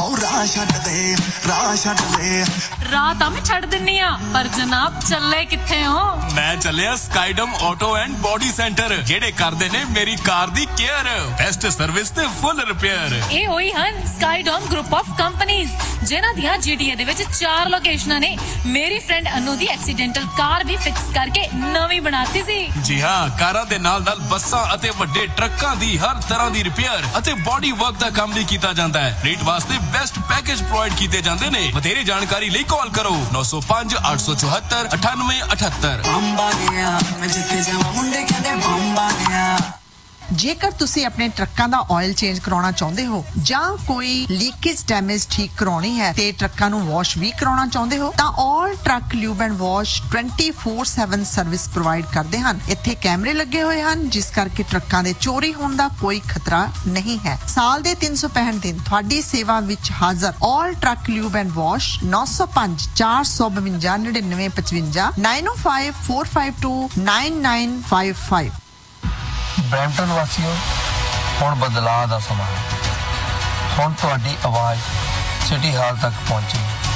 ਹੋ ਰਾਹ ਛੱਡ ਦੇ ਰਾਹ ਛੱਡ ਦੇ ਰਾਹ ਤਾਂ ਮੈਂ ਛੱਡ ਦਿੰਨੀ ਆ ਪਰ ਜਨਾਬ ਚੱਲੇ ਕਿੱਥੇ ਹੋ ਮੈਂ ਚੱਲਿਆ ਸਕਾਈਡਮ ਆਟੋ ਐਂਡ ਬੋਡੀ ਸੈਂਟਰ ਜਿਹੜੇ ਕਰਦੇ ਨੇ ਮੇਰੀ ਕਾਰ ਦੀ ਕੇਅਰ ਬੈਸਟ ਸਰਵਿਸ ਤੇ ਫੁੱਲ ਰਿਪੇਅਰ ਇਹ ਹੋਈ ਹਨ ਸਕਾਈਡਮ ਗਰੁੱਪ ਆਫ ਕੰਪਨੀਆਂ ਜਿਨ੍ਹਾਂ ਦੀਆਂ ਜੀਟੀਏ ਦੇ ਵਿੱਚ ਚਾਰ ਲੋਕੇਸ਼ਨਾਂ ਨੇ ਮੇਰੀ ਫਰੈਂਡ ਅਨੂ ਦੀ ਐਕਸੀਡੈਂਟਲ ਕਾਰ ਵੀ ਫਿਕਸ ਕਰਕੇ ਨਵੀਂ ਬਣਾਤੀ ਸੀ ਜੀ ਹਾਂ ਕਾਰਾਂ ਦੇ ਨਾਲ ਨਾਲ ਬੱਸਾਂ ਅਤੇ ਵੱਡੇ ਟਰੱਕਾਂ ਦੀ ਹਰ ਤਰ੍ਹਾਂ ਦੀ ਰਿਪੇਅਰ ਅਤੇ ਬੋਡੀ ਵਰਕ ਦਾ ਕੰਮ ਵੀ ਕੀਤਾ ਜਾਂਦਾ ਹੈ ਰੇਟ ਵਾਸਤੇ ਬੈਸਟ ਪੈਕੇਜ ਪ੍ਰੋਵਾਈਡ ਕੀਤੇ ਜਾਂਦੇ ਨੇ ਵਧੇਰੇ ਜਾਣਕਾਰੀ ਲਈ ਕਾਲ ਕਰੋ ਨੌ ਸੌ ਪੰਜ ਅੱਠ ਸੌ ਚੌਹੱਤਰ ਅਠਾਨਵੇਂ ਅਠੱਤਰ ਬੰਬਾ ਗਿਆ ਮੈਂ ਜਿੱਥੇ ਜਾਵਾਂ ਮੁੰਡੇ ਕਹਿੰਦੇ ਬੰਬਾ ਗਿਆ ਜੇਕਰ ਤੁਸੀਂ ਆਪਣੇ ਟਰੱਕਾਂ ਦਾ ਆਇਲ ਚੇਂਜ ਕਰਾਉਣਾ ਚਾਹੁੰਦੇ ਹੋ ਜਾਂ ਕੋਈ ਲੀਕੇਜ ਡੈਮੇਜ ਠੀਕ ਕਰਾਉਣੀ ਹੈ ਤੇ ਟਰੱਕਾਂ ਨੂੰ ਵਾਸ਼ ਵੀ ਕਰਾਉਣਾ ਚਾਹੁੰਦੇ ਹੋ ਤਾਂ ਆਲ truck lube and wash twenty-four seven service provide ਕਰਦੇ ਹਨ ਇੱਥੇ ਕੈਮਰੇ ਲੱਗੇ ਹੋਏ ਹਨ ਜਿਸ ਕਰਕੇ ਟਰੱਕਾਂ ਦੇ ਚੋਰੀ ਹੋਣ ਦਾ ਕੋਈ ਖਤਰਾ ਨਹੀਂ ਹੈ ਸਾਲ ਦੇ ਤਿੰਨ ਸੌ ਪੈਂਹਠ ਦਿਨ ਤੁਹਾਡੀ ਸੇਵਾ ਵਿੱਚ ਹਾਜ਼ਰ ਆਲ ਟਰੱਕ ਲਿਊਬ ਐਂਡ ਵਾਸ਼ ਨੌ ਸੌ ਪੰਜ ਚਾਰ ਸੌ ਬਵੰਜਾ ਨੜਿਨਵੇਂ ਪਚਵੰਜਾ nine oh five four five two nine nine five five Brampton ਵਾਸੀਓ ਹੁਣ ਬਦਲਾਅ ਦਾ ਸਮਾਂ ਹੈ ਹੁਣ ਤੁਹਾਡੀ ਆਵਾਜ਼ ਸਿਟੀ ਹਾਲ ਤੱਕ ਪਹੁੰਚੀ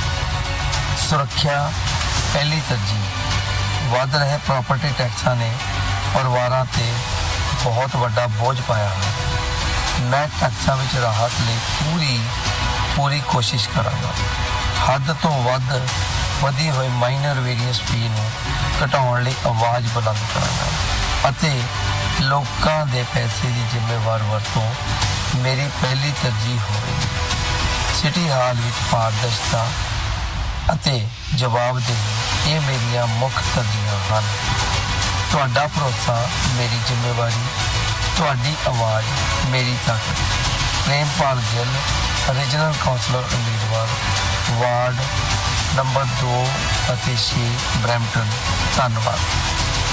ਸੁਰੱਖਿਆ ਪਹਿਲੀ ਤਰਜੀਹ ਵੱਧ ਰਹੇ ਪ੍ਰਾਪਰਟੀ ਟੈਕਸਾਂ ਨੇ ਪਰਿਵਾਰਾਂ ਤੇ ਬਹੁਤ ਵੱਡਾ ਬੋਝ ਪਾਇਆ ਹੈ ਮੈਂ ਟੈਕਸਾਂ ਵਿੱਚ ਰਾਹਤ ਲਈ ਪੂਰੀ ਪੂਰੀ ਕੋਸ਼ਿਸ਼ ਕਰਾਂਗਾ ਹੱਦ ਤੋਂ ਵੱਧ ਵਧੀ ਹੋਈ ਮਾਈਨਰ ਵੇਰੀਅੰਸ ਫੀ ਨੂੰ ਘਟਾਉਣ ਲਈ ਆਵਾਜ਼ ਬੁਲੰਦ ਕਰਾਂਗਾ ਅਤੇ ਲੋਕਾਂ ਦੇ ਪੈਸੇ ਦੀ ਜ਼ਿੰਮੇਵਾਰ ਵਰਤੋਂ ਮੇਰੀ ਪਹਿਲੀ ਤਰਜੀਹ ਹੋਵੇਗੀ ਸਿਟੀ ਹਾਲ ਵਿੱਚ ਪਾਰਦਰਸ਼ਤਾ ਅਤੇ ਜਵਾਬਦੇਹੀ ਇਹ ਮੇਰੀਆਂ ਮੁੱਖ ਤਰਜੀਹਾਂ ਹਨ ਤੁਹਾਡਾ ਭਰੋਸਾ ਮੇਰੀ ਜ਼ਿੰਮੇਵਾਰੀ ਤੁਹਾਡੀ ਆਵਾਜ਼ ਮੇਰੀ ਤਾਕਤ ਪ੍ਰੇਮਪਾਲ ਗਿੱਲ ਰੀਜਨਲ ਕਾਉਂਸਲਰ ਉਮੀਦਵਾਰ ਵਾਰਡ ਨੰਬਰ ਦੋ ਅਤੇ ਛੇ ਬਰੈਂਪਟਨ ਧੰਨਵਾਦ